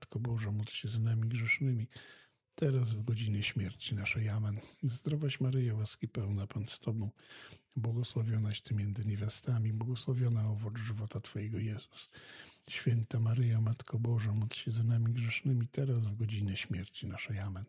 Matko Boża, módl się za nami grzesznymi, teraz w godzinie śmierci naszej. Amen. Zdrowaś Maryjo, łaski pełna, Pan z Tobą, błogosławionaś Ty między niewiastami, błogosławiona owoc żywota Twojego, Jezus. Święta Maryjo, Matko Boża, módl się za nami grzesznymi, teraz w godzinę śmierci naszej. Amen.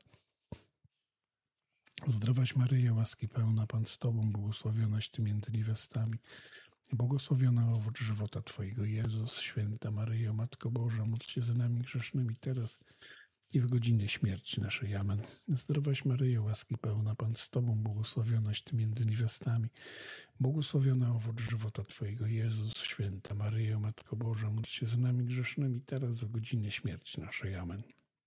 Zdrowaś Maryjo, łaski pełna, Pan z Tobą, błogosławionaś Ty między niewiastami, błogosławiona owoc żywota Twojego, Jezus. Święta Maryjo, Matko Boża, módl się za nami grzesznymi, teraz i w godzinę śmierci naszej. Amen. Zdrowaś Maryjo, łaski pełna, Pan z Tobą, błogosławionaś Ty między niewiastami, błogosławiona owoc żywota Twojego, Jezus. Święta Maryjo, Matko Boża, módl się za nami grzesznymi, teraz w godzinę śmierci naszej. Amen.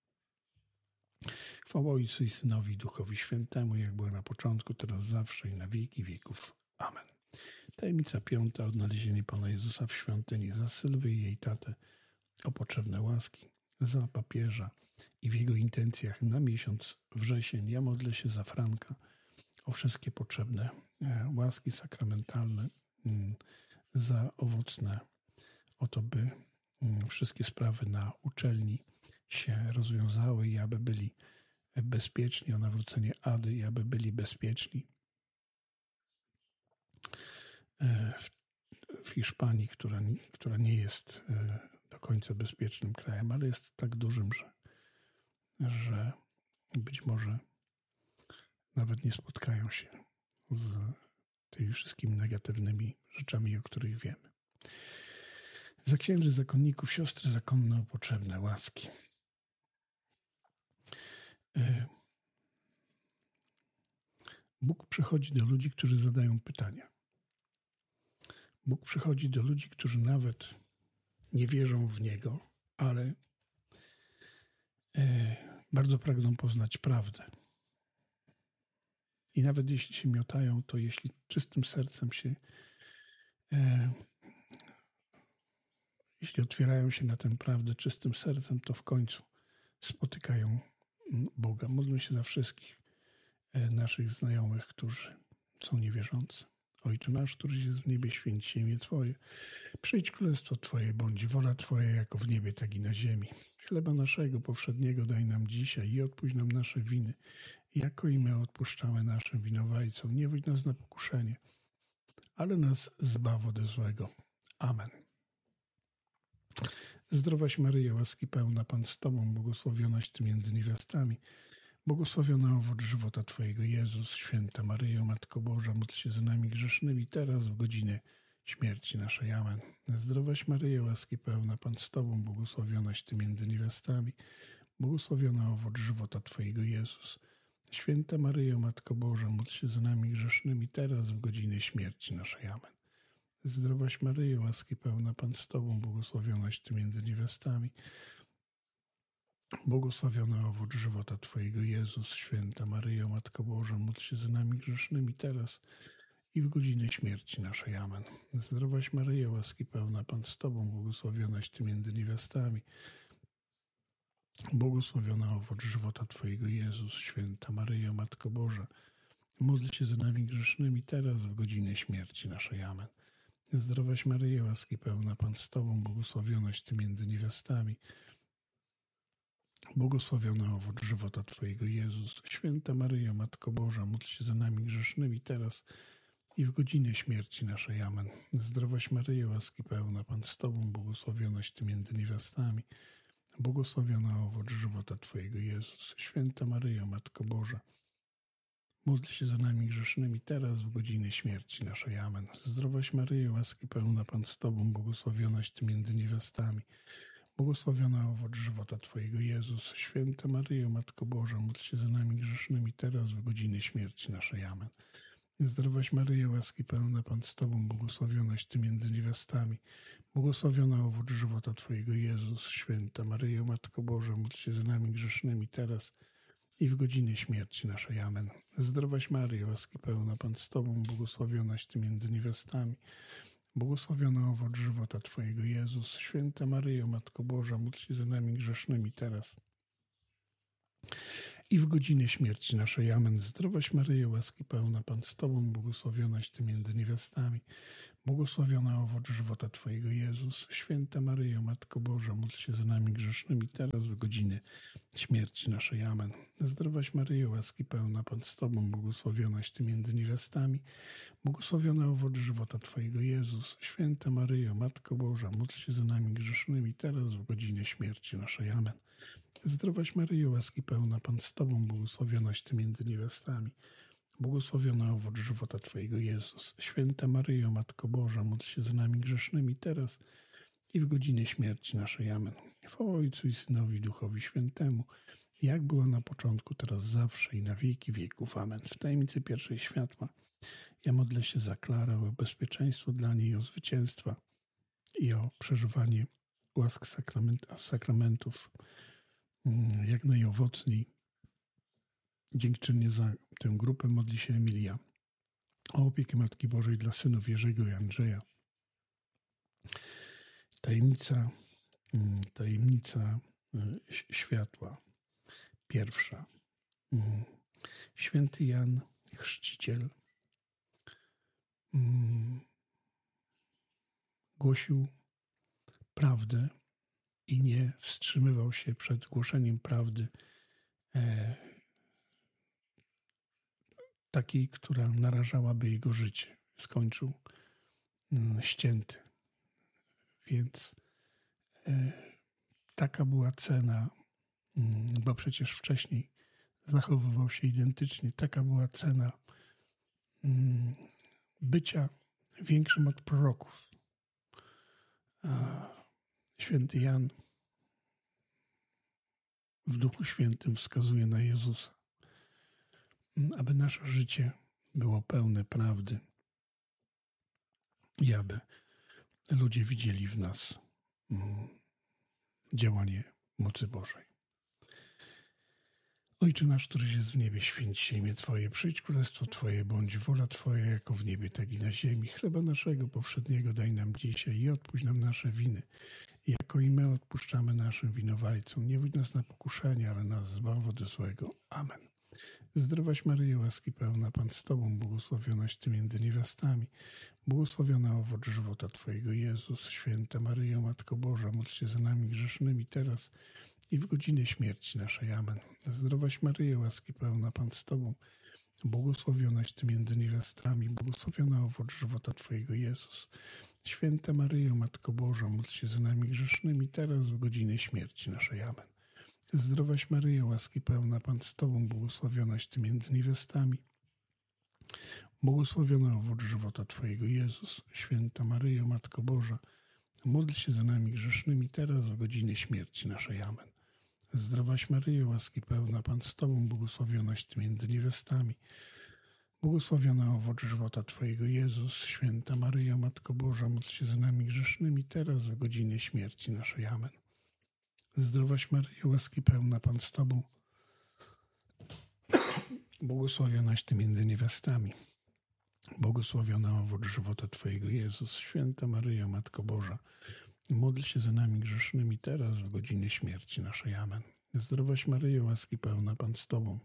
Chwała Ojcu i Synowi i Duchowi Świętemu, jak było na początku, teraz zawsze i na wieki wieków. Amen. Tajemnica 5. Odnalezienie Pana Jezusa w świątyni, za Sylwię i jej tatę, o potrzebne łaski, za papieża i w jego intencjach na miesiąc wrzesień. Ja modlę się za Franka o wszystkie potrzebne łaski sakramentalne, za owocne, o to, by wszystkie sprawy na uczelni się rozwiązały i aby byli bezpieczni, o nawrócenie Ady i aby byli bezpieczni w Hiszpanii, która nie jest do końca bezpiecznym krajem, ale jest tak dużym, że być może nawet nie spotkają się z tymi wszystkimi negatywnymi rzeczami, o których wiemy. Za księży, zakonników, siostry zakonne o potrzebne łaski. Bóg przychodzi do ludzi, którzy zadają pytania. Bóg przychodzi do ludzi, którzy nawet nie wierzą w Niego, ale bardzo pragną poznać prawdę. I nawet jeśli się miotają, to jeśli czystym sercem jeśli otwierają się na tę prawdę czystym sercem, to w końcu spotykają Boga. Módlmy się za wszystkich naszych znajomych, którzy są niewierzący. Ojcze nasz, któryś jest w niebie, święć się imię Twoje. Przyjdź królestwo Twoje, bądź wola Twoja jako w niebie, tak i na ziemi. Chleba naszego powszedniego daj nam dzisiaj i odpuść nam nasze winy, jako i my odpuszczamy naszym winowajcom. Nie wódź nas na pokuszenie, ale nas zbaw ode złego. Amen. Zdrowaś Maryjo, łaski pełna, Pan z Tobą, błogosławionaś Ty między niewiastami, błogosławiona owoc żywota Twojego, Jezus. Święta Maryjo, Matko Boża, módl się za nami grzesznymi, teraz w godzinę śmierci naszej. Amen. Zdrowaś Maryjo, łaski pełna, Pan z Tobą, błogosławionaś Ty między niewiastami, błogosławiona owoc żywota Twojego, Jezus. Święta Maryjo, Matko Boża, módl się za nami grzesznymi, teraz w godzinę śmierci naszej. Amen. Zdrowaś Maryjo, łaski pełna, Pan z Tobą, błogosławionaś Ty między niewiastami, błogosławiona owoc żywota Twojego, Jezus. Święta Maryjo, Matko Boża, módl się za nami grzesznymi, teraz i w godzinę śmierci naszej. Amen. Zdrowaś Maryjo, łaski pełna, Pan z Tobą, błogosławionaś Ty między niewiastami, błogosławiona owoc żywota Twojego, Jezus. Święta Maryjo, Matko Boża, módl się za nami grzesznymi, teraz w godzinę śmierci naszej. Amen. Zdrowaś Maryjo, łaski pełna, Pan z Tobą, błogosławionaś Ty między niewiastami, błogosławiona owoc żywota Twojego, Jezus. Święta Maryjo, Matko Boża, módl się za nami grzesznymi, teraz i w godzinę śmierci naszej. Amen. Zdrowaś Maryjo, łaski pełna, Pan z Tobą, błogosławionaś Ty między niewiastami, błogosławiona owoc żywota Twojego, Jezus. Święta Maryjo, Matko Boża, módl się za nami grzesznymi, teraz w godzinę śmierci naszej. Amen. Zdrowaś Maryjo, łaski pełna, Pan z Tobą, błogosławionaś Ty między niewiastami, błogosławiona owoc żywota Twojego, Jezus. Święta Maryjo, Matko Boża, módl się za nami grzesznymi, teraz w godzinę śmierci naszej. Amen. Zdrowaś Maryjo, łaski pełna, Pan z Tobą, błogosławionaś Ty między niewiastami, błogosławiona owoc żywota Twojego, Jezus. Święta Maryjo, Matko Boża, módl się za nami grzesznymi, teraz i w godzinę śmierci naszej. Amen. Zdrowaś Maryjo, łaski pełna, Pan z Tobą, błogosławionaś Ty między niewiastami, błogosławiona owoc żywota Twojego, Jezus. Święta Maryjo, Matko Boża, módl się za nami grzesznymi, teraz i w godzinę śmierci naszej. Amen. Zdrowaś Maryjo, łaski pełna, Pan z Tobą, błogosławionaś Ty między niewiastami, błogosławiony owoc żywota Twojego, Jezus. Święta Maryjo, Matko Boża, módl się za nami grzesznymi, teraz w godzinę śmierci naszej. Amen. Zdrowaś Maryjo, łaski pełna, Pan z Tobą, błogosławionaś Ty między niewiastami, błogosławiony owoc żywota Twojego, Jezus. Święta Maryjo, Matko Boża, módl się za nami grzesznymi, teraz w godzinę śmierci naszej. Amen. Zdrowaś Maryjo, łaski pełna, Pan z Tobą, błogosławionaś Ty między niewiastami, błogosławiony owoc żywota Twojego, Jezus. Święta Maryjo, Matko Boża, módl się za nami grzesznymi, teraz i w godzinę śmierci naszej. Amen. Chwała Ojcu i Synowi, i Duchowi Świętemu, jak było na początku, teraz zawsze i na wieki wieków. Amen. W tajemnicy pierwszej światła ja modlę się za Klarę, o bezpieczeństwo dla niej, o zwycięstwa i o przeżywanie łask sakramentów jak najowocniej. Dziękczynnie za tę grupę modli się Emilia. O opiekę Matki Bożej dla synów Jerzego i Andrzeja. Tajemnica światła. Pierwsza. Święty Jan Chrzciciel głosił prawdę i nie wstrzymywał się przed głoszeniem prawdy takiej, która narażałaby jego życie. Skończył ścięty. Więc taka była cena, bo przecież wcześniej zachowywał się identycznie. Taka była cena bycia większym od proroków. Święty Jan w Duchu Świętym wskazuje na Jezusa, aby nasze życie było pełne prawdy i aby ludzie widzieli w nas działanie mocy Bożej. Ojcze nasz, któryś jest w niebie, święć się imię Twoje, przyjdź królestwo Twoje, bądź wola Twoja jako w niebie, tak i na ziemi. Chleba naszego powszedniego daj nam dzisiaj i odpuść nam nasze winy, jako i my odpuszczamy naszym winowajcom. Nie wódź nas na pokuszenie, ale nas zbaw od złego. Amen. Zdrowaś Maryjo, łaski pełna, Pan z Tobą, błogosławionaś Ty między niewiastami, błogosławiony owoc żywota Twojego, Jezus. Święta Maryjo, Matko Boża, módl się za nami grzesznymi, teraz i w godzinę śmierci naszej. Amen. Zdrowaś Maryjo, łaski pełna, Pan z Tobą, błogosławionaś Ty między niewiastami, błogosławiony owoc żywota Twojego, Jezus. Święta Maryjo, Matko Boża, módl się za nami grzesznymi, teraz w godzinę śmierci naszej. Amen. Zdrowaś Maryjo, łaski pełna, Pan z Tobą, błogosławionaś Ty między niewiastami, błogosławiony owoc żywota Twojego, Jezus. Święta Maryjo, Matko Boża, módl się za nami grzesznymi, teraz w godzinę śmierci naszej. Amen. Zdrowaś Maryjo, łaski pełna, Pan z Tobą, błogosławionaś Ty między niewiastami, błogosławiony owoc żywota Twojego, Jezus. Święta Maryjo, Matko Boża, módl się za nami grzesznymi, teraz w godzinę śmierci naszej. Amen. Zdrowaś Maryjo, łaski pełna, Pan z Tobą, błogosławionaś Ty między niewiastami, błogosławiony owoc żywota Twojego, Jezus. Święta Maryjo, Matko Boża, módl się za nami grzesznymi, teraz w godzinę śmierci naszej. Amen. Zdrowaś Maryjo, łaski pełna, Pan z Tobą,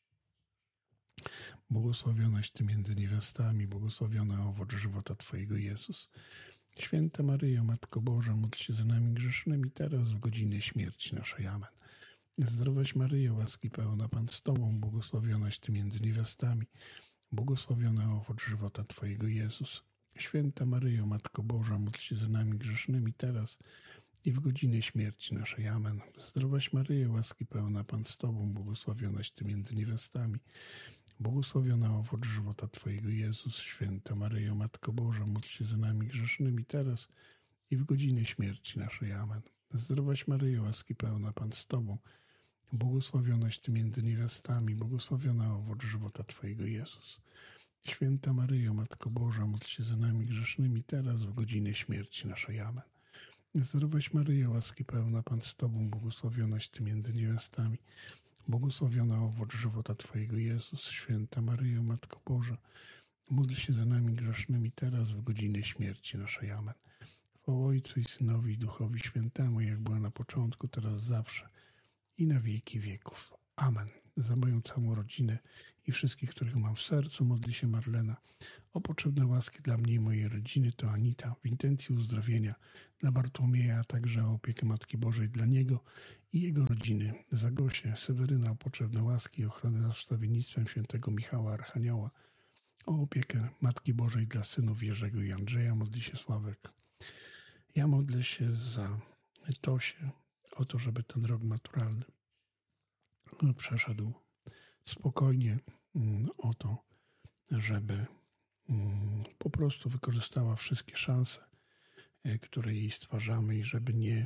błogosławionaś Ty między niewiastami, błogosławiony owoc żywota Twojego, Jezus. Święta Maryjo, Matko Boża, módl się za nami grzesznymi, teraz w godzinę śmierci naszej. Amen. Zdrowaś Maryjo, łaski pełna, Pan z Tobą, błogosławionaś Ty między niewiastami, błogosławiony owoc żywota Twojego, Jezus. Święta Maryjo, Matko Boża, módl się za nami grzesznymi, teraz i w godzinę śmierci naszej. Amen. Zdrowaś Maryjo, łaski pełna, Pan z Tobą, błogosławionaś Ty między niewiastami, błogosławiony owoc żywota Twojego, Jezus. Święta Maryjo, Matko Boża, módl się za nami grzesznymi, teraz i w godzinę śmierci naszej. Amen. Zdrowaś Maryjo, łaski pełna, Pan z Tobą, błogosławionaś Ty między niewiastami, błogosławiony owoc żywota Twojego, Jezus. Święta Maryjo, Matko Boża, módl się za nami grzesznymi, teraz w godzinę śmierci naszej. Amen. Zdrowaś Maryjo, łaski pełna, Pan z Tobą, błogosławionaś Ty między niewiastami, błogosławiony owoc żywota Twojego, Jezus. Święta Maryjo, Matko Boża, módl się za nami grzesznymi, teraz w godzinę śmierci naszej. Amen. Chwała Ojcu i Synowi, i Duchowi Świętemu, jak była na początku, teraz zawsze i na wieki wieków. Amen. za moją całą rodzinę i wszystkich, których mam w sercu. Modli się Marlena. O potrzebne łaski dla mnie i mojej rodziny to Anita w intencji uzdrowienia, dla Bartłomieja, a także o opiekę Matki Bożej dla niego i jego rodziny. Za Gosię, Seweryna o potrzebne łaski i ochronę za wstawiennictwem świętego Michała Archanioła. O opiekę Matki Bożej dla synów Jerzego i Andrzeja. Modli się Sławek. Ja modlę się za Tosię, o to, żeby ten rok maturalny przeszedł spokojnie, o to, żeby po prostu wykorzystała wszystkie szanse, które jej stwarzamy i żeby nie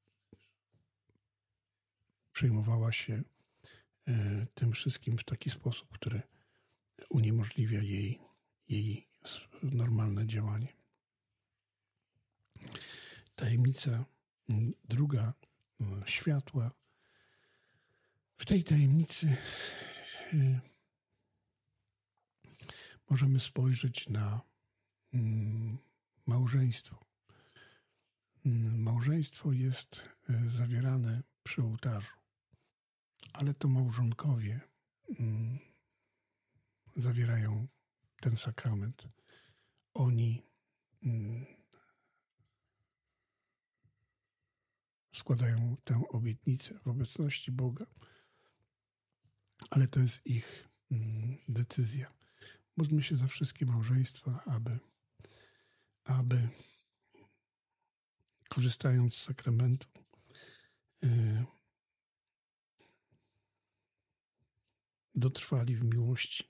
przejmowała się tym wszystkim w taki sposób, który uniemożliwia jej normalne działanie. Tajemnica druga, światła. W tej tajemnicy możemy spojrzeć na małżeństwo. Małżeństwo jest zawierane przy ołtarzu, ale to małżonkowie zawierają ten sakrament. Oni składają tę obietnicę w obecności Boga, ale to jest ich decyzja. Módlmy się za wszystkie małżeństwa, aby korzystając z sakramentu dotrwali w miłości,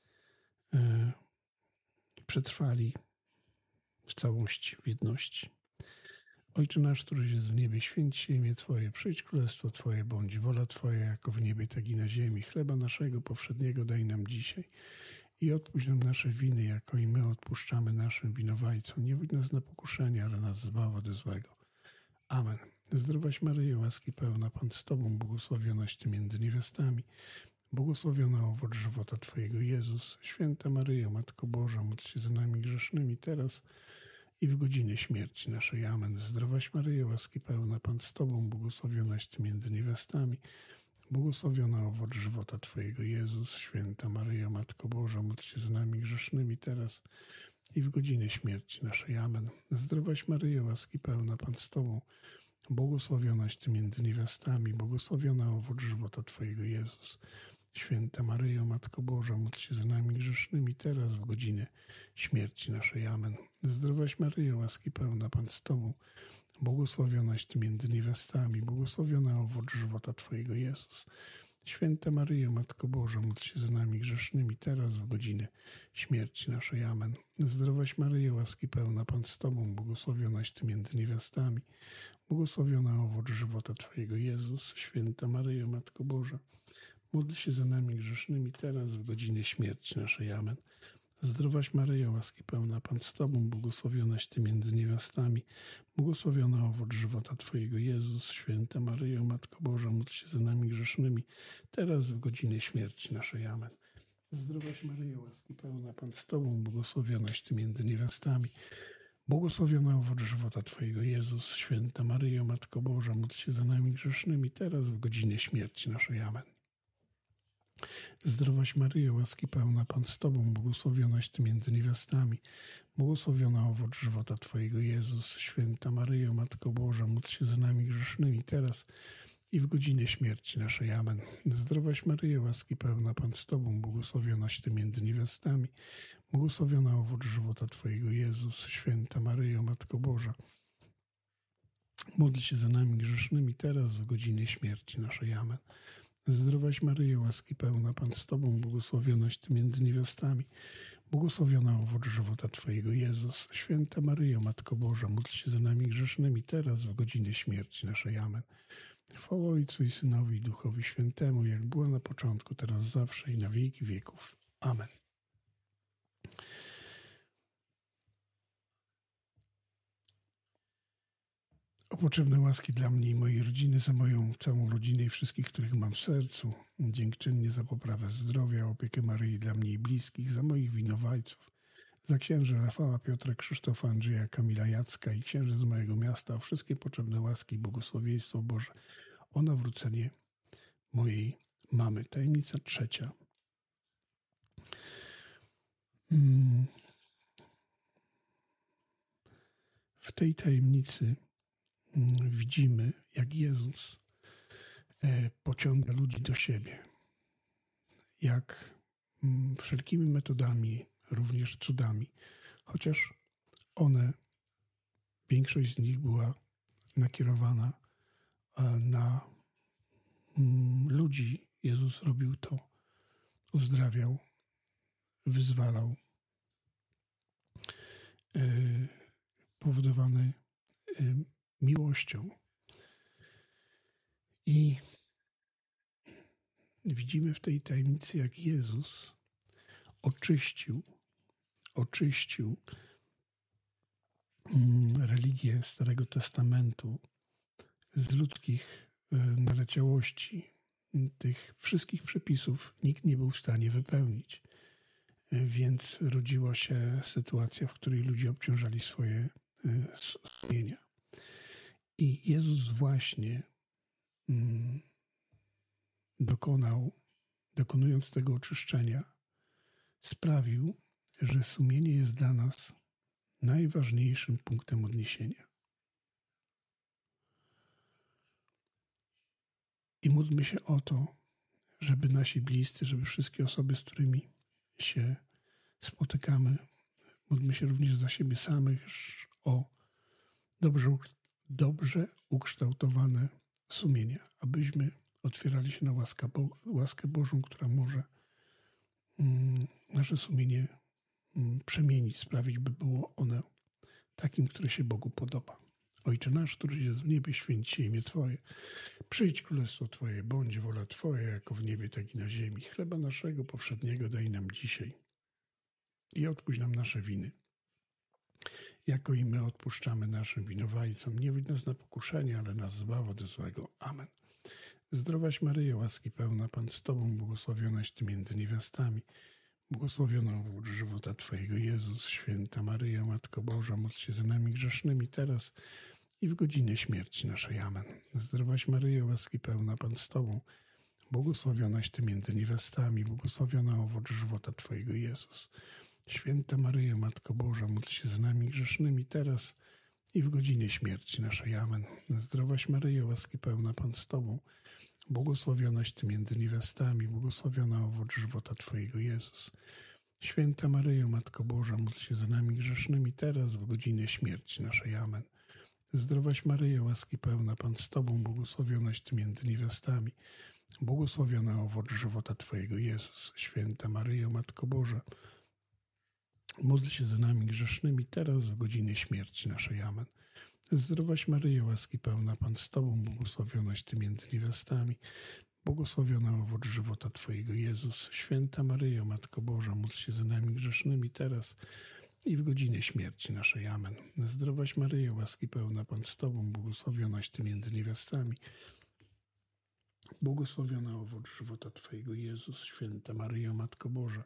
przetrwali w całości, w jedności. Ojcze nasz, któryś jest w niebie, święć się imię Twoje, przyjdź królestwo Twoje, bądź wola Twoja jako w niebie, tak i na ziemi. Chleba naszego powszedniego daj nam dzisiaj i odpuść nam nasze winy, jako i my odpuszczamy naszym winowajcom. Nie wódź nas na pokuszenie, ale nas zbaw ode złego. Amen. Zdrowaś Maryjo, łaski pełna, Pan z Tobą, błogosławionaś Ty między niewiastami, błogosławiona owoc żywota Twojego, Jezus. Święta Maryjo, Matko Boża, módl się za nami grzesznymi teraz i w godzinę śmierci naszej. Amen. Zdrowaś Maryjo, łaski pełna, Pan z Tobą, błogosławionaś Ty między niewiastami, błogosławiona owoc żywota Twojego, Jezus. Święta Maryjo, Matko Boża, módl się za nami grzesznymi teraz i w godzinę śmierci naszej. Amen. Zdrowaś Maryjo, łaski pełna, Pan z Tobą, błogosławionaś Ty między niewiastami, błogosławiona owoc żywota Twojego, Jezus. Święta Maryjo, Matko Boża, módl się za nami grzesznymi teraz w godzinę śmierci naszej. Amen. Zdrowaś Maryjo, łaski pełna, Pan z Tobą, błogosławionaś Ty między niewiastami, błogosławiona owoc żywota Twojego, Jezus. Święta Maryjo, Matko Boża, módl się za nami grzesznymi teraz w godzinę śmierci naszej. Amen. Zdrowaś Maryjo, łaski pełna, Pan z Tobą, błogosławionaś Ty między niewiastami, błogosławiona owoc żywota Twojego, Jezus. Święta Maryjo, Matko Boża, módl się za nami grzesznymi teraz w godzinę śmierci naszej. Amen. Zdrowaś Maryjo, łaski pełna, Pan z Tobą, błogosławionaś Ty między niewiastami, błogosławiona owoc żywota Twojego, Jezus. Święta Maryjo, Matko Boża, módl się za nami grzesznymi, teraz w godzinę śmierci naszej. Amen. Zdrowaś Maryjo, łaski pełna, Pan z Tobą, błogosławionaś Ty między niewiastami, błogosławiona owoc żywota Twojego, Jezus. Święta Maryjo, Matko Boża, módl się za nami grzesznymi, teraz w godzinę śmierci naszej. Amen. Zdrowaś Maryjo, łaski pełna, Pan z Tobą, błogosławionaś Ty między niewiastami, błogosławiona owoc żywota Twojego, Jezus. Święta Maryjo, Matko Boża, módl się za nami grzesznymi teraz i w godzinę śmierci naszej. Amen. Zdrowaś Maryjo, łaski pełna, Pan z Tobą, błogosławionaś Ty między niewiastami, błogosławiona owoc żywota Twojego, Jezus. Święta Maryjo, Matko Boża, módl się za nami grzesznymi teraz w godzinę śmierci naszej. Amen. Zdrowaś Maryjo, łaski pełna, Pan z Tobą, błogosławionaś Ty między niewiastami, błogosławiona owoc żywota Twojego, Jezus. Święta Maryjo, Matko Boża, módl się za nami grzesznymi teraz w godzinę śmierci naszej. Amen. Chwała Ojcu i Synowi i Duchowi Świętemu, jak była na początku, teraz zawsze i na wieki wieków. Amen. O potrzebne łaski dla mnie i mojej rodziny, za moją całą rodzinę i wszystkich, których mam w sercu. Dziękczynnie za poprawę zdrowia, opiekę Maryi dla mnie i bliskich, za moich winowajców, za księży Rafała, Piotra, Krzysztofa, Andrzeja, Kamila, Jacka i księży z mojego miasta, o wszystkie potrzebne łaski i błogosławieństwo Boże, o nawrócenie mojej mamy. Tajemnica trzecia. W tej tajemnicy widzimy, jak Jezus pociąga ludzi do siebie. Jak wszelkimi metodami, również cudami, chociaż większość z nich była nakierowana na ludzi. Jezus robił to, uzdrawiał, wyzwalał, powodowany miłością. I widzimy w tej tajemnicy, jak Jezus oczyścił religię Starego Testamentu z ludzkich naleciałości. Tych wszystkich przepisów nikt nie był w stanie wypełnić. Więc rodziła się sytuacja, w której ludzie obciążali swoje sumienia. I Jezus właśnie dokonując tego oczyszczenia, sprawił, że sumienie jest dla nas najważniejszym punktem odniesienia. I módlmy się o to, żeby nasi bliscy, żeby wszystkie osoby, z którymi się spotykamy, módlmy się również za siebie samych o dobrze ukształtowane sumienia, abyśmy otwierali się na łaskę Bożą, która może nasze sumienie przemienić, sprawić, by było ono takim, które się Bogu podoba. Ojcze nasz, który jest w niebie, święć się imię Twoje. Przyjdź królestwo Twoje, bądź wola Twoja, jako w niebie, tak i na ziemi. Chleba naszego powszedniego daj nam dzisiaj i odpuść nam nasze winy, jako i my odpuszczamy naszym winowajcom. Nie wódź nas na pokuszenie, ale nas zbaw od złego. Amen. Zdrowaś Maryjo, łaski pełna, Pan z Tobą, błogosławionaś Ty między niewiastami, błogosławiona owoc żywota Twojego, Jezus. Święta Maryjo, Matko Boża, módl się za nami grzesznymi teraz i w godzinę śmierci naszej. Amen. Zdrowaś Maryjo, łaski pełna, Pan z Tobą, błogosławionaś Ty między niewiastami, błogosławiona owoc żywota Twojego, Jezus. Święta Maryjo, Matko Boża, módl się za nami grzesznymi teraz i w godzinę śmierci naszej. Amen. Zdrowaś Maryjo, łaski pełna, Pan z Tobą, błogosławionaś Ty między niewiastami, błogosławiona owoc żywota Twojego, Jezus. Święta Maryjo, Matko Boża, módl się za nami grzesznymi teraz, w godzinę śmierci naszej. Amen. Zdrowaś Maryjo, łaski pełna, Pan z Tobą, błogosławionaś Ty między niewiastami, błogosławiona owoc żywota Twojego, Jezus. Święta Maryjo, Matko Boża, módl się za nami grzesznymi teraz, w godzinę śmierci naszej. Amen. Zdrowaś Maryjo, łaski pełna, Pan z Tobą, błogosławionaś Ty między niewiastami, błogosławiona owoc żywota Twojego, Jezus. Święta Maryjo, Matko Boża, módl się za nami grzesznymi teraz i w godzinę śmierci naszej. Amen. Zdrowaś Maryjo, łaski pełna, Pan z Tobą, błogosławionaś Ty między niewiastami, błogosławiona owoc żywota Twojego, Jezus. Święta Maryjo, Matko Boża,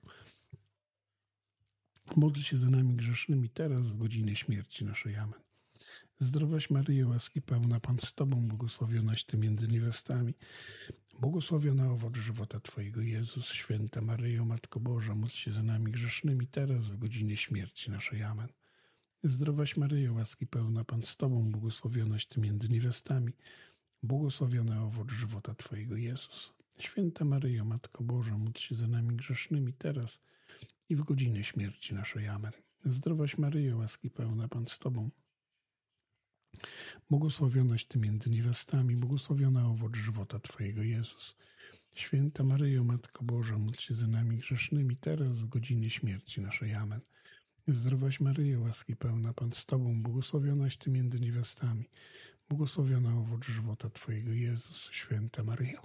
módl się za nami grzesznymi teraz, w godzinę śmierci naszej. Amen. Zdrowaś Maryjo, łaski pełna, Pan z Tobą, błogosławionaś Ty między niewiastami, błogosławiona owoc żywota Twojego, Jezus. Święta Maryjo, Matko Boża, módl się za nami grzesznymi teraz, w godzinę śmierci naszej. Amen. Zdrowaś Maryjo, łaski pełna, Pan z Tobą, błogosławionaś Ty między niewiastami, błogosławiona owoc żywota Twojego, Jezus. Święta Maryjo, Matko Boża, módl się za nami grzesznymi teraz i w godzinę śmierci naszej. Amen. Zdrowaś Maryjo, łaski pełna, Pan z Tobą, błogosławionaś Ty między niewiastami, błogosławiona owoc żywota Twojego, Jezus. Święta Maryjo, Matko Boża, módl się za nami grzesznymi teraz, w godzinę śmierci naszej. Amen. Zdrowaś Maryjo, łaski pełna, Pan z Tobą, błogosławionaś Ty między niewiastami, błogosławiona owoc żywota Twojego, Jezus. Święta Maryjo,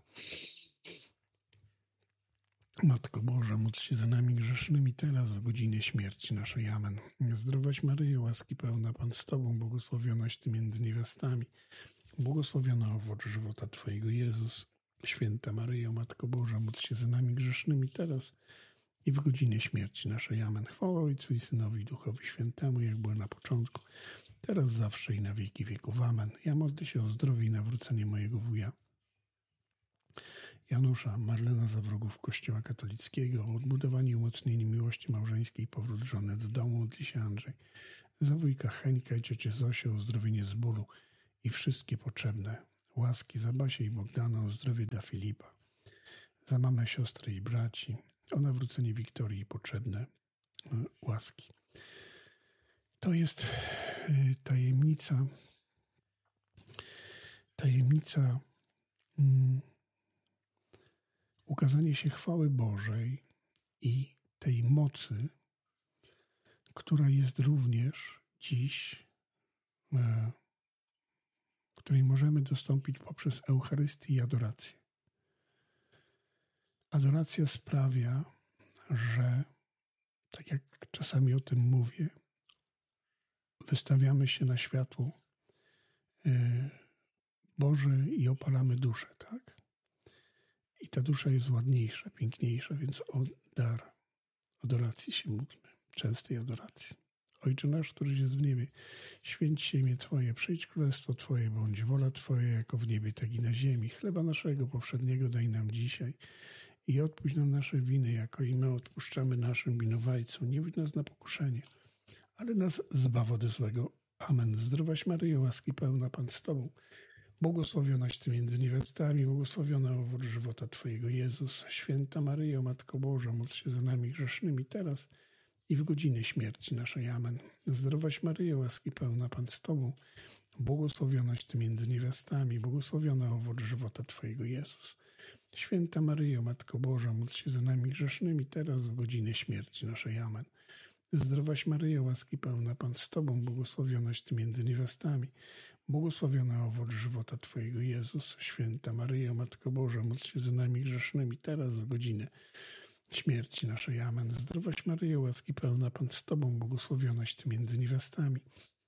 Matko Boża, módl się za nami grzesznymi teraz, w godzinę śmierci naszej. Amen. Zdrowaś Maryjo, łaski pełna, Pan z Tobą, błogosławionaś Ty między niewiastami, błogosławiona owoc żywota Twojego, Jezus. Święta Maryjo, Matko Boża, módl się za nami grzesznymi teraz i w godzinę śmierci naszej. Amen. Chwała Ojcu i Synowi i Duchowi Świętemu, jak było na początku, teraz, zawsze i na wieki wieków. Amen. Ja modlę się o zdrowie i nawrócenie mojego wuja Janusza, Marlena za wrogów Kościoła katolickiego, o odbudowanie i umocnienie miłości małżeńskiej i powrót żony do domu, modli się Andrzej. Za wujka Heńka i ciocię Zosię o uzdrowienie z bólu i wszystkie potrzebne łaski, za Basię i Bogdana o zdrowie dla Filipa, za mamę, siostrę i braci, o nawrócenie Wiktorii i potrzebne łaski. To jest tajemnica ukazanie się chwały Bożej i tej mocy, która jest również dziś, której możemy dostąpić poprzez Eucharystię i adorację. Adoracja sprawia, że, tak jak czasami o tym mówię, wystawiamy się na światło Boże i opalamy duszę, tak? I ta dusza jest ładniejsza, piękniejsza, więc o dar adoracji się módlmy, częstej adoracji. Ojcze nasz, któryś jest w niebie, święć się imię Twoje, przyjdź królestwo Twoje, bądź wola Twoja jako w niebie, tak i na ziemi. Chleba naszego powszedniego daj nam dzisiaj i odpuść nam nasze winy, jako i my odpuszczamy naszym winowajcom. Nie wódź nas na pokuszenie, ale nas zbaw od złego. Amen. Zdrowaś Maryjo, łaski pełna, Pan z Tobą. Błogosławionaś Ty między niewiastami, błogosławiona owoc żywota Twojego, Jezus. Święta Maryjo, Matko Boża, módl się za nami grzesznymi teraz i w godzinę śmierci naszej. Amen. Zdrowaś Maryjo, łaski pełna, Pan z Tobą. Błogosławionaś Ty między niewiastami, błogosławiona owoc żywota Twojego, Jezus. Święta Maryjo, Matko Boża, módl się za nami grzesznymi teraz w godzinę śmierci naszej. Amen. Zdrowaś Maryjo, łaski pełna, Pan z Tobą, błogosławionaś Ty między niewiastami, błogosławiona owoc żywota Twojego, Jezus. Święta Maryjo, Matko Boża, módl się za nami grzesznymi teraz w godzinę śmierci naszej. Amen. Zdrowaś Maryjo, łaski pełna, Pan z Tobą, błogosławionaś Ty między niewiastami,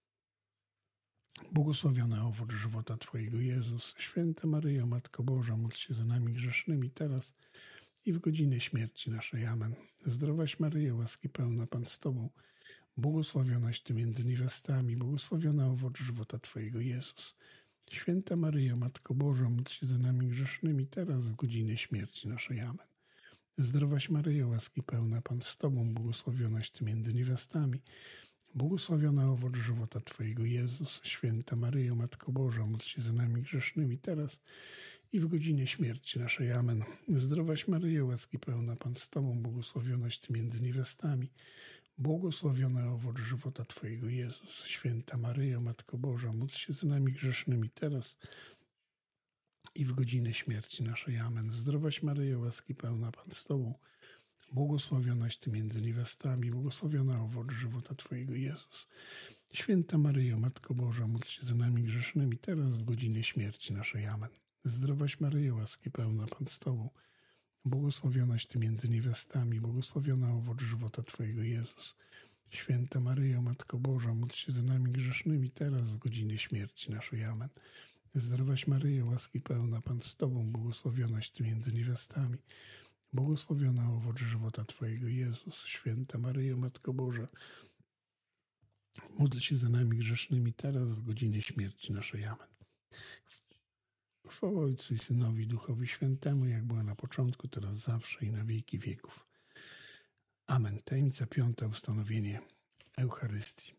błogosławiona owoc żywota Twojego, Jezus. Święta Maryjo, Matko Boża, módl się za nami grzesznymi teraz i w godzinę śmierci naszej. Amen. Zdrowaś Maryjo, łaski pełna, Pan z Tobą, błogosławionaś Ty między niewiastami, błogosławiona owoc żywota Twojego, Jezus. Święta Maryjo, Matko Boża, módl się za nami grzesznymi teraz w godzinę śmierci naszej. Amen. Zdrowaś Maryjo, łaski pełna, Pan z Tobą, błogosławionaś Ty między niewiastami, błogosławiona owoc żywota Twojego, Jezus. Święta Maryjo, Matko Boża, módl się za nami grzesznymi teraz i w godzinę śmierci naszej. Amen. Zdrowaś Maryjo, łaski pełna, Pan z Tobą, błogosławionaś Ty między niewiastami, błogosławiony owoc żywota Twojego, Jezus. Święta Maryjo, Matko Boża, módl się za nami grzesznymi teraz i w godzinę śmierci naszej. Amen. Zdrowaś Maryjo, łaski pełna, Pan z Tobą, błogosławionaś Ty między niewiastami, błogosławiona owoc żywota Twojego, Jezus. Święta Maryjo, Matko Boża, módl się za nami grzesznymi teraz w godzinę śmierci naszej. Amen. Zdrowaś Maryjo, łaski pełna, Pan z Tobą, błogosławionaś Ty między niewiastami, błogosławiona owoc żywota Twojego, Jezus. Święta Maryjo, Matko Boża, módl się za nami grzesznymi teraz w godzinę śmierci naszej. Amen. Zdrowaś Maryjo, łaski pełna, Pan z Tobą, błogosławionaś Ty między niewiastami, błogosławiona owoc żywota Twojego, Jezus. Święta Maryjo, Matko Boża, módl się za nami grzesznymi teraz w godzinę śmierci naszej. Amen. Chwała Ojcu i Synowi, Duchowi Świętemu, jak była na początku, teraz zawsze i na wieki wieków. Amen. Tajemnica piąta, ustanowienie Eucharystii.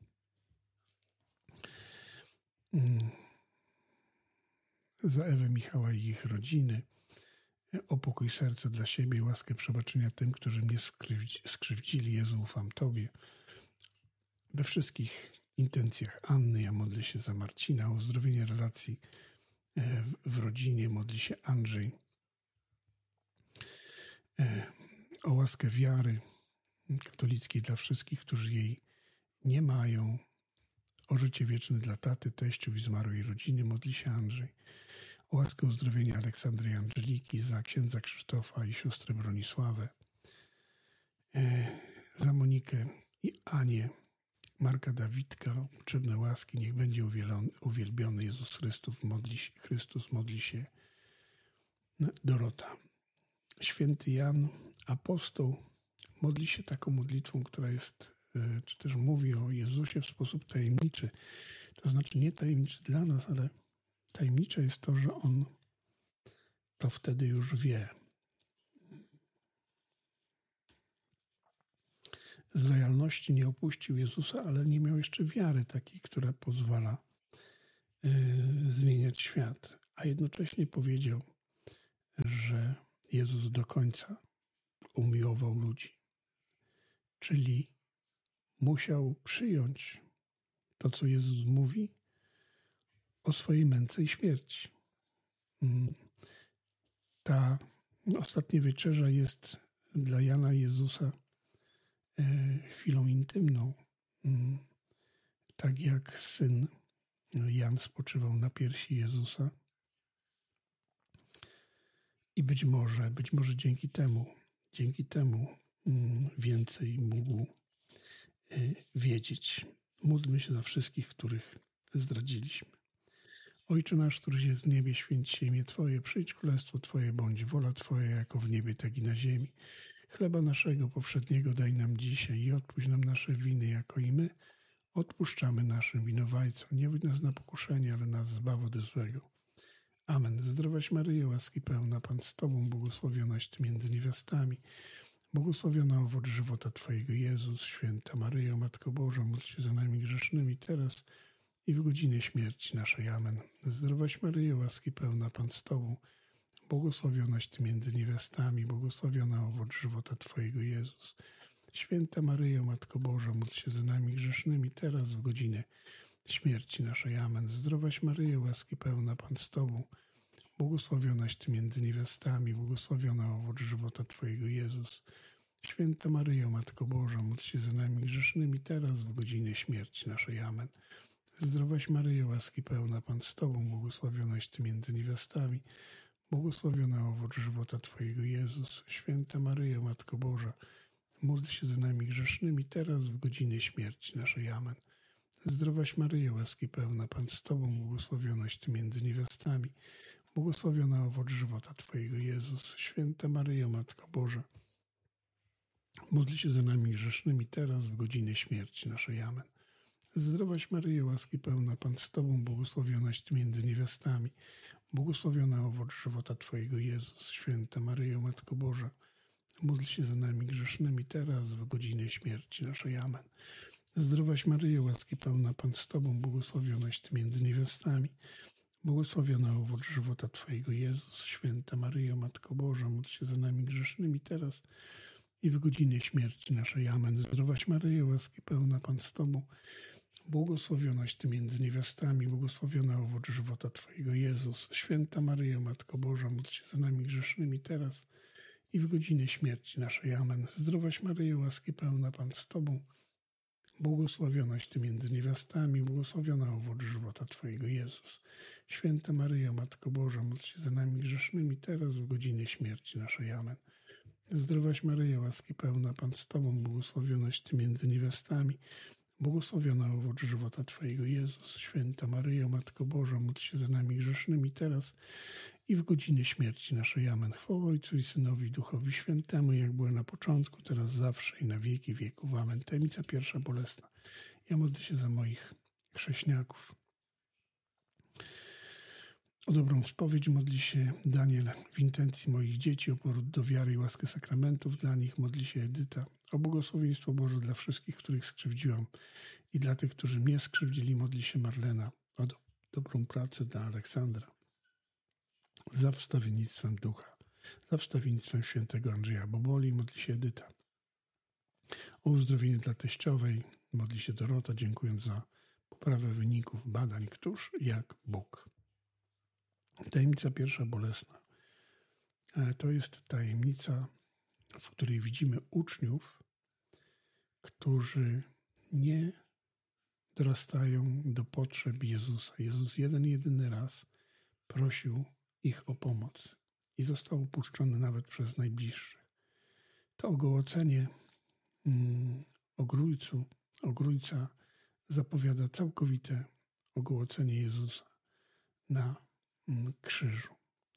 Za Ewę, Michała i ich rodziny, o pokój serca dla siebie, łaskę przebaczenia tym, którzy mnie skrzywdzili. Jezu, ufam Tobie. We wszystkich intencjach Anny, ja modlę się za Marcina, o uzdrowienie relacji w rodzinie, modli się Andrzej, o łaskę wiary katolickiej dla wszystkich, którzy jej nie mają, o życie wieczne dla taty, teściów i zmarłej rodziny, modli się Andrzej, o łaskę uzdrowienia Aleksandry i Angeliki, za księdza Krzysztofa i siostrę Bronisławę, za Monikę i Anię, Marka Dawidka, potrzebne łaski, niech będzie uwielbiony Jezus Chrystus, modli się Dorota. Święty Jan, apostoł, modli się taką modlitwą, która jest, czy też mówi o Jezusie w sposób tajemniczy. To znaczy nie tajemniczy dla nas, ale tajemnicze jest to, że On to wtedy już wie. Z lojalności nie opuścił Jezusa, ale nie miał jeszcze wiary takiej, która pozwala zmieniać świat. A jednocześnie powiedział, że Jezus do końca umiłował ludzi. Czyli musiał przyjąć to, co Jezus mówi o swojej męce i śmierci. Ta ostatnia wieczerza jest dla Jana i Jezusa chwilą intymną. Tak jak syn Jan spoczywał na piersi Jezusa. I być może dzięki temu więcej mógł wiedzieć. Módlmy się za wszystkich, których zdradziliśmy. Ojcze nasz, któryś jest w niebie, święć się imię Twoje, przyjdź królestwo Twoje, bądź wola Twoja jako w niebie, tak i na ziemi. Chleba naszego powszedniego daj nam dzisiaj i odpuść nam nasze winy, jako i my odpuszczamy naszym winowajcom. Nie wódź nas na pokuszenie, ale nas zbaw ode złego. Amen. Zdrowaś Maryjo, łaski pełna, Pan z Tobą, błogosławionaś Ty między niewiastami. Błogosławiona owoc żywota Twojego, Jezus. Święta Maryjo, Matko Boża, módl się za nami grzesznymi teraz i w godzinę śmierci naszej. Amen. Zdrowaś Maryjo, łaski pełna, Pan z Tobą, błogosławionaś Ty między niewiastami, błogosławiona owoc żywota Twojego, Jezus. Święta Maryjo, Matko Boża, módl się za nami grzesznymi teraz w godzinę śmierci naszej. Amen. Zdrowaś Maryjo, łaski pełna, Pan z Tobą, błogosławionaś Ty między niewiastami, błogosławiona owoc żywota Twojego, Jezus. Święta Maryjo, Matko Boża, módl się za nami grzesznymi teraz w godzinę śmierci naszej. Amen. Zdrowaś Maryjo, łaski pełna, Pan z Tobą, błogosławionaś Ty między niewiastami, błogosławiona owoc żywota Twojego, Jezus. Święta Maryjo, Matko Boża, módl się za nami grzesznymi teraz w godzinę śmierci naszej. Amen. Zdrowaś Maryjo, łaski pełna, Pan z Tobą, błogosławionaś Ty między niewiastami, błogosławiona owoc żywota Twojego, Jezus. Święta Maryjo, Matko Boża, módl się za nami grzesznymi teraz w godzinę śmierci naszej. Amen. Zdrowaś Maryjo, łaski pełna, Pan z Tobą, błogosławionaś Ty między niewiastami, błogosławiona owoc żywota Twojego, Jezus. Święta Maryjo, Matko Boża, módl się za nami grzesznymi teraz w godzinę śmierci naszej. Amen. Zdrowaś Maryjo, łaski pełna, Pan z Tobą, błogosławionaś Ty między niewiastami, błogosławiona owoc żywota Twojego, Jezus. Święta Maryjo, Matko Boża, módl się za nami grzesznymi teraz i w godzinę śmierci naszej. Amen. Zdrowaś Maryjo, łaski pełna, Pan z Tobą, błogosławionaś Ty między niewiastami, błogosławiona owoc żywota Twojego, Jezus. Święta Maryjo, Matko Boża, módl się za nami grzesznymi teraz i w godzinę śmierci naszej. Amen. Zdrowaś Maryjo, łaski pełna, Pan z Tobą, błogosławionaś Ty między niewiastami, błogosławiona owoc żywota Twojego, Jezus. Święta Maryjo, Matko Boża, módl się za nami grzesznymi teraz w godzinę śmierci naszej. Amen. Zdrowaś Maryjo, łaski pełna, Pan z Tobą, błogosławionaś Ty między niewiastami, błogosławiona owoc żywota Twojego, Jezus. Święta Maryjo, Matko Boża, módl się za nami grzesznymi teraz i w godzinę śmierci naszej. Amen. Chwała Ojcu i Synowi i Duchowi Świętemu, jak było na początku, teraz zawsze i na wieki wieków. Amen. Tajemnica pierwsza bolesna. Ja modlę się za moich chrześniaków. O dobrą spowiedź modli się Daniel w intencji moich dzieci, o powrót do wiary i łaskę sakramentów dla nich. Modli się Edyta o błogosławieństwo Boże dla wszystkich, których skrzywdziłam i dla tych, którzy mnie skrzywdzili. Modli się Marlena o dobrą pracę dla Aleksandra. Za wstawiennictwem Ducha, za wstawiennictwem świętego Andrzeja Boboli. Modli się Edyta o uzdrowienie dla teściowej. Modli się Dorota, dziękując za poprawę wyników badań. Któż jak Bóg? Tajemnica pierwsza bolesna. To jest tajemnica, w której widzimy uczniów, którzy nie dorastają do potrzeb Jezusa. Jezus jedyny raz prosił ich o pomoc i został upuszczony nawet przez najbliższych. To ogołocenie ogrójca zapowiada całkowite ogołocenie Jezusa na krzyżu.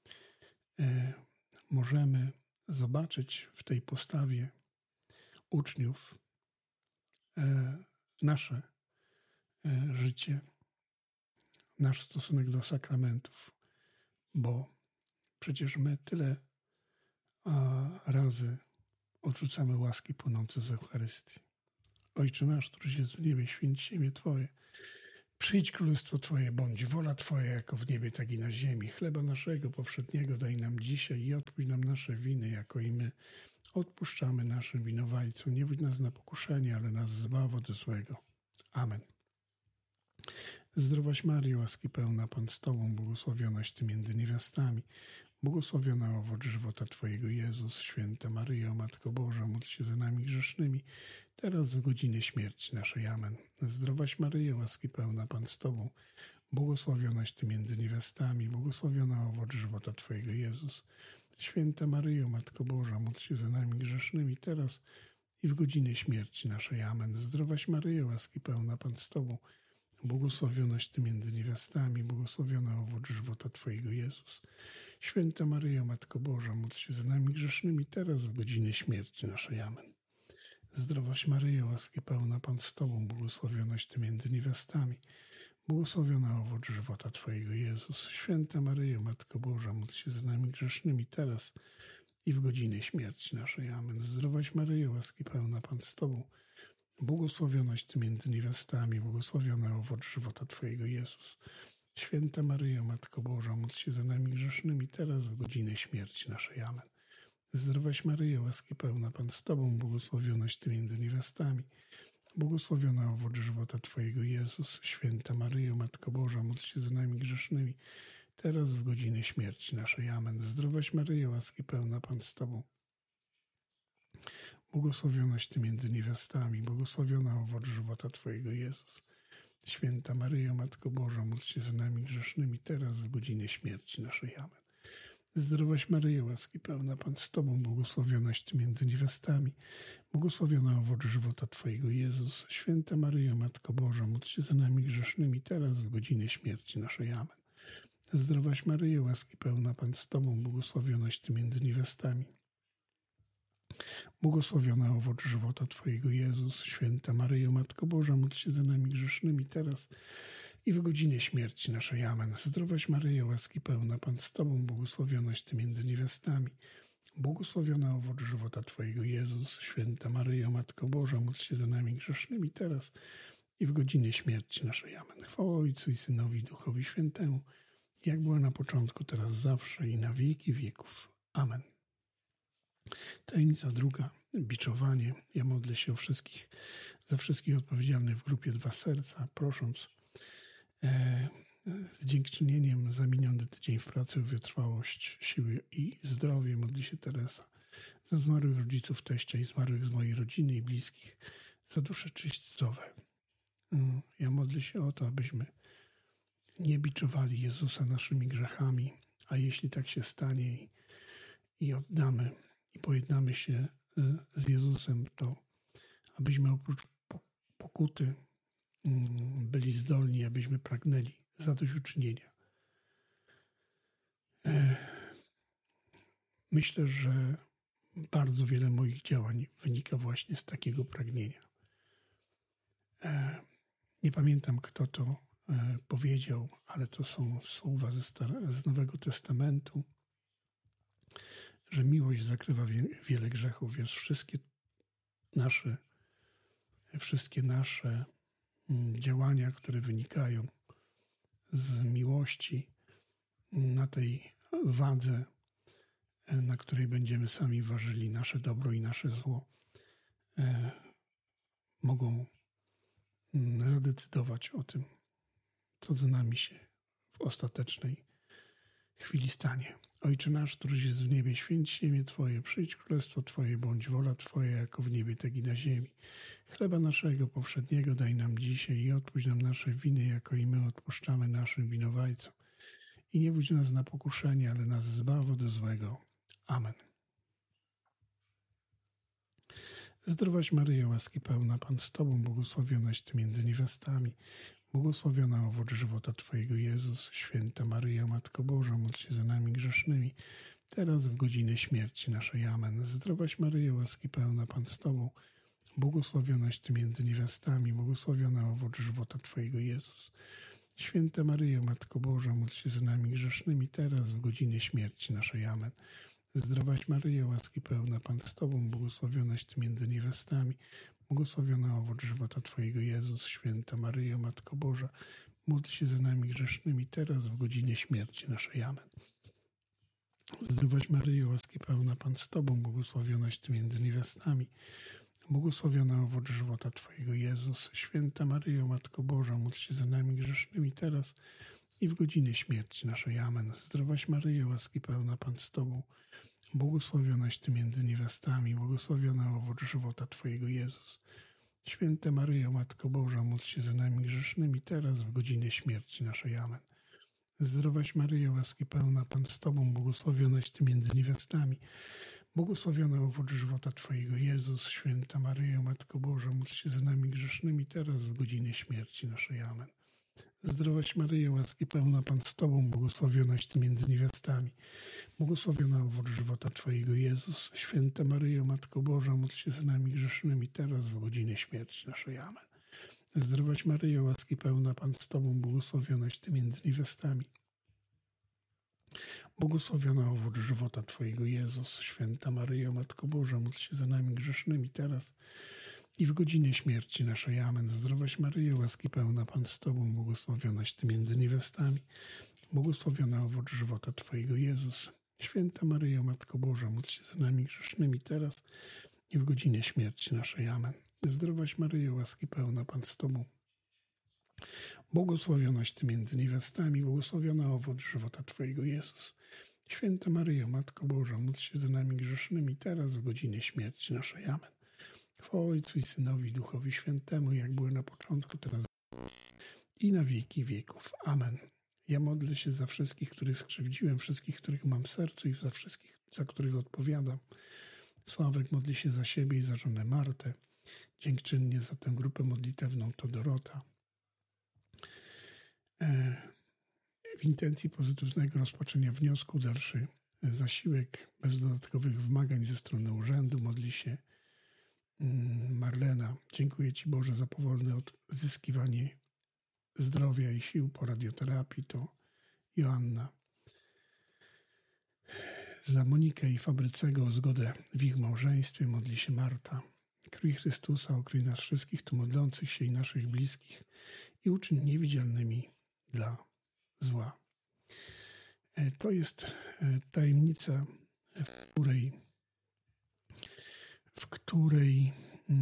Możemy zobaczyć w tej postawie uczniów nasze życie, nasz stosunek do sakramentów, bo Przecież my tyle razy odrzucamy łaski płynące z Eucharystii. Ojcze nasz, któryś jest w niebie, święć się imię Twoje. Przyjdź królestwo Twoje, bądź wola Twoja, jako w niebie, tak i na ziemi. Chleba naszego powszedniego daj nam dzisiaj i odpuść nam nasze winy, jako i my odpuszczamy naszym winowajcom. Nie wódź nas na pokuszenie, ale nas zbaw od złego. Amen. Zdrowaś Maryjo, łaski pełna, Pan z Tobą, błogosławionaś Ty między niewiastami. Błogosławiona owoc żywota Twojego, Jezus. Święta Maryjo, Matko Boża, módl się za nami grzesznymi, teraz w godzinę śmierci naszej. Amen. Zdrowaś Maryjo, łaski pełna, Pan z Tobą, błogosławionaś Ty między niewiastami, błogosławiona owoc żywota Twojego, Jezus. Święta Maryjo, Matko Boża, módl się za nami grzesznymi, teraz i w godzinę śmierci naszej. Amen. Zdrowaś Maryjo, łaski pełna, Pan z Tobą, błogosławionaś Ty między niewiastami, błogosławiona owoc żywota Twojego, Jezus. Święta Maryjo, Matko Boża, módl się za nami grzesznymi, teraz w godzinę śmierci naszej. Amen. Zdrowaś Maryjo, łaski pełna, Pan z Tobą, błogosławionaś Ty między niewiastami, błogosławiona owoc żywota Twojego, Jezus. Święta Maryjo, Matko Boża, módl się za nami grzesznymi, teraz i w godzinę śmierci naszej. Amen. Zdrowaś Maryjo, łaski pełna, Pan z Tobą, błogosławionaś Ty między niewiastami, błogosławiona owoc żywota Twojego, Jezus. Święta Maryjo, Matko Boża, módl się za nami grzesznymi, teraz w godzinę śmierci naszej. Amen. Zdrowaś Maryjo, łaski pełna, Pan z Tobą, błogosławionaś Ty między niewiastami, błogosławiona owoc żywota Twojego, Jezus. Święta Maryjo, Matko Boża, módl się za nami grzesznymi, teraz w godzinę śmierci naszej. Amen. Zdrowaś Maryjo, łaski pełna, Pan z Tobą, błogosławionaś Ty między niewiastami, błogosławiona owoc żywota Twojego, Jezus. Święta Maryjo, Matko Boża, módl się za nami grzesznymi, teraz w godzinę śmierci naszej. Amen. Zdrowaś Maryjo, łaski pełna, Pan z Tobą, błogosławionaś Ty między niewiastami, błogosławiona owoc żywota Twojego, Jezus. Święta Maryjo, Matko Boża, módl się za nami grzesznymi, teraz w godzinę śmierci naszej. Amen. Zdrowaś Maryjo, łaski pełna, Pan z Tobą, błogosławionaś Ty między niewiastami, błogosławiona owoc żywota Twojego, Jezus. Święta Maryjo, Matko Boża, módl się za nami grzesznymi, teraz i w godzinę śmierci naszej. Amen. Zdrowaś Maryjo, łaski pełna, Pan z Tobą, błogosławionaś Ty między niewiastami, błogosławiona owoc żywota Twojego, Jezus. Święta Maryjo, Matko Boża, módl się za nami grzesznymi, teraz i w godzinę śmierci naszej. Amen. Chwała Ojcu i Synowi, i Duchowi Świętemu, jak była na początku, teraz zawsze i na wieki wieków. Amen. Tajemnica druga, biczowanie. Ja modlę się za wszystkich odpowiedzialnych w grupie Dwa Serca, prosząc z dziękczynieniem za miniony tydzień w pracy, o wytrwałość, siły i zdrowie. Modli się Teresa za zmarłych rodziców, teścia i zmarłych z mojej rodziny i bliskich, za dusze czyśćcowe. Ja modlę się o to, abyśmy nie biczowali Jezusa naszymi grzechami, a jeśli tak się stanie i oddamy i pojednamy się z Jezusem, to abyśmy oprócz pokuty byli zdolni, abyśmy pragnęli zadośćuczynienia. Myślę, że bardzo wiele moich działań wynika właśnie z takiego pragnienia. Nie pamiętam, kto to powiedział, ale to są słowa z Nowego Testamentu, że miłość zakrywa wiele grzechów, więc wszystkie nasze działania, które wynikają z miłości, na tej wadze, na której będziemy sami ważyli nasze dobro i nasze zło, mogą zadecydować o tym, co z nami się w ostatecznej chwili stanie. Ojcze nasz, któryś jest w niebie, święć się imię Twoje, przyjdź królestwo Twoje, bądź wola Twoja, jako w niebie, tak i na ziemi. Chleba naszego powszedniego daj nam dzisiaj i odpuść nam nasze winy, jako i my odpuszczamy naszym winowajcom. I nie wódź nas na pokuszenie, ale nas zbaw od złego. Amen. Zdrowaś Maryjo, łaski pełna, Pan z Tobą, błogosławionaś Ty między niewiastami, błogosławiona owoc żywota Twojego, Jezus. Święta Maryjo, Matko Boża, módl się za nami grzesznymi, teraz w godzinę śmierci naszej. Amen. Zdrowaś Maryjo, łaski pełna, Pan z Tobą, błogosławionaś Ty między niewiastami, błogosławiona owoc żywota Twojego, Jezus. Święta Maryjo, Matko Boża, módl się za nami grzesznymi, teraz w godzinę śmierci naszej. Amen. Zdrowaś Maryjo, łaski pełna, Pan z Tobą, błogosławionaś Ty między niewiastami, błogosławiona owoc żywota Twojego, Jezus. Święta Maryjo, Matko Boża, módl się za nami grzesznymi, teraz w godzinie śmierci naszej. Amen. Zdrowaś Maryjo, łaski pełna, Pan z Tobą, błogosławionaś Ty między niewiastami, błogosławiona owoc żywota Twojego, Jezus. Święta Maryjo, Matko Boża, módl się za nami grzesznymi, teraz i w godzinę śmierci naszej. Amen. Zdrowaś Maryjo, łaski pełna, Pan z Tobą, błogosławionaś Ty między niewiastami, błogosławiona owoc żywota Twojego, Jezus. Święta Maryjo, Matko Boża, módl się za nami grzesznymi, teraz w godzinę śmierci naszej. Amen. Zdrowaś Maryjo, łaski pełna, Pan z Tobą, błogosławionaś Ty między niewiastami, błogosławiona owoc żywota Twojego, Jezus. Święta Maryjo, Matko Boża, módl się za nami grzesznymi, teraz w godzinę śmierci naszej. Amen. Zdrowaś Maryjo, łaski pełna, Pan z Tobą, błogosławionaś Ty między niewiastami, błogosławiona owoc żywota Twojego, Jezus. Święta Maryjo, Matko Boża, módl się za nami grzesznymi, teraz w godzinę śmierci naszej. Amen. Zdrowaś Maryjo, łaski pełna, Pan z Tobą, błogosławionaś Ty między niewiastami, błogosławiona owoc żywota Twojego, Jezus. Święta Maryjo, Matko Boża, módl się za nami grzesznymi, teraz i w godzinę śmierci naszej. Amen. Zdrowaś Maryjo, łaski pełna, Pan z Tobą, błogosławionaś Ty między niewiastami, błogosławiona owoc żywota Twojego, Jezus. Święta Maryjo, Matko Boża, módl się za nami grzesznymi, teraz i w godzinę śmierci naszej. Amen. Zdrowaś Maryjo, łaski pełna, Pan z Tobą, błogosławionaś Ty między niewiastami, błogosławiona owoc żywota Twojego, Jezus. Święta Maryjo, Matko Boża, módl się za nami grzesznymi, teraz w godzinę śmierci naszej. Amen. Chwała Ojcu i Synowi, i Duchowi Świętemu, jak było na początku, teraz i na wieki wieków. Amen. Ja modlę się za wszystkich, których skrzywdziłem, wszystkich, których mam w sercu i za wszystkich, za których odpowiadam. Sławek modli się za siebie i za żonę Martę. Dziękczynnie za tę grupę modlitewną to Dorota. W intencji pozytywnego rozpoczęcia wniosku dalszy zasiłek bez dodatkowych wymagań ze strony urzędu modli się Marlena. Dziękuję Ci, Boże, za powolne odzyskiwanie zdrowia i sił po radioterapii. To Joanna. Za Monikę i Fabrycego o zgodę w ich małżeństwie modli się Marta. Krwi Chrystusa okryj nas wszystkich tu modlących się i naszych bliskich i uczyń niewidzialnymi dla zła. To jest tajemnica, w której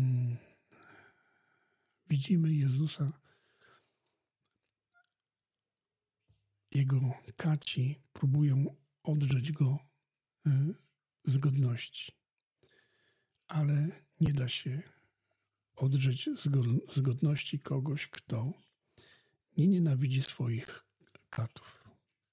widzimy Jezusa. Jego kaci próbują odrzeć Go z godności, ale nie da się odrzeć z godności kogoś, kto nie nienawidzi swoich katów.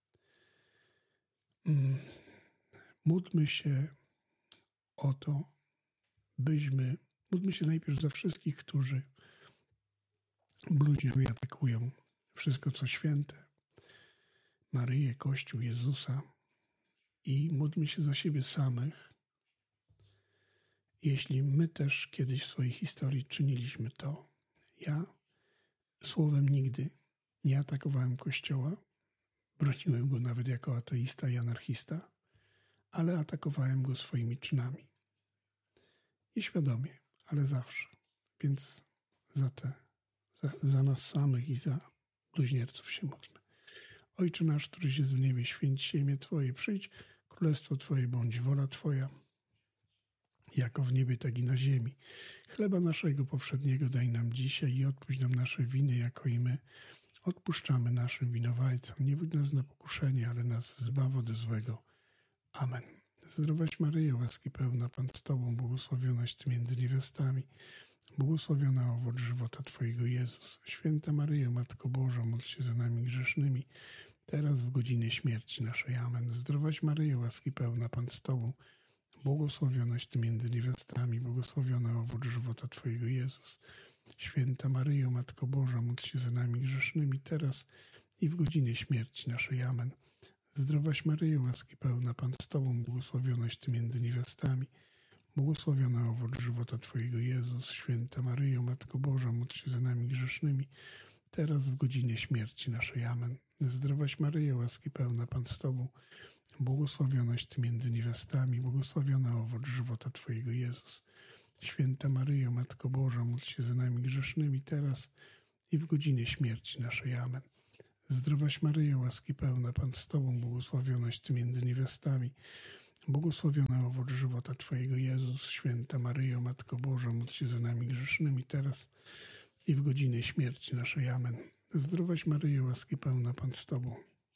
Módlmy się o to, módlmy się najpierw za wszystkich, którzy bluźnią i atakują wszystko, co święte, Maryję, Kościół, Jezusa, i módlmy się za siebie samych. Jeśli my też kiedyś w swojej historii czyniliśmy to, ja słowem nigdy nie atakowałem Kościoła, broniłem go nawet jako ateista i anarchista, ale atakowałem go swoimi czynami. Nieświadomie, ale zawsze. Więc za nas samych i za bluźnierców się módlmy. Ojcze nasz, któryś jest w niebie, święć się imię Twoje, przyjdź, królestwo Twoje bądź, wola Twoja, jako w niebie, tak i na ziemi. Chleba naszego powszedniego daj nam dzisiaj i odpuść nam nasze winy, jako i my odpuszczamy naszym winowajcom. Nie wódź nas na pokuszenie, ale nas zbaw ode złego. Amen. Zdrowaś Maryjo, łaski pełna, Pan z Tobą, błogosławionaś Ty między niewiastami, błogosławiona owoc żywota Twojego, Jezus. Święta Maryjo, Matko Boża, módl się za nami grzesznymi, teraz w godzinie śmierci naszej. Amen. Zdrowaś Maryjo, łaski pełna, Pan z Tobą, błogosławionaś Ty między niewiastami, błogosławiona owoc żywota Twojego, Jezus. Święta Maryjo, Matko Boża, módl się za nami grzesznymi, teraz i w godzinie śmierci naszej. Amen. Zdrowaś Maryjo, łaski pełna, Pan z Tobą, błogosławionaś Ty między niewiastami, błogosławiona owoc żywota Twojego, Jezus. Święta Maryjo, Matko Boża, módl się za nami grzesznymi, teraz w godzinie śmierci naszej. Amen. Zdrowaś Maryjo, łaski pełna, Pan z Tobą, błogosławionaś Ty między niewiastami, błogosławiony owoc żywota Twojego, Jezus. Święta Maryjo, Matko Boża, módl się za nami grzesznymi teraz i w godzinie śmierci naszej. Amen. Zdrowaś Maryjo, łaski pełna, Pan z Tobą, błogosławionaś Ty między niewiastami, błogosławiony owoc żywota Twojego, Jezus. Święta Maryjo, Matko Boża, módl się za nami grzesznymi teraz i w godzinę śmierci naszej. Amen. Zdrowaś Maryjo, łaski pełna, Pan z Tobą,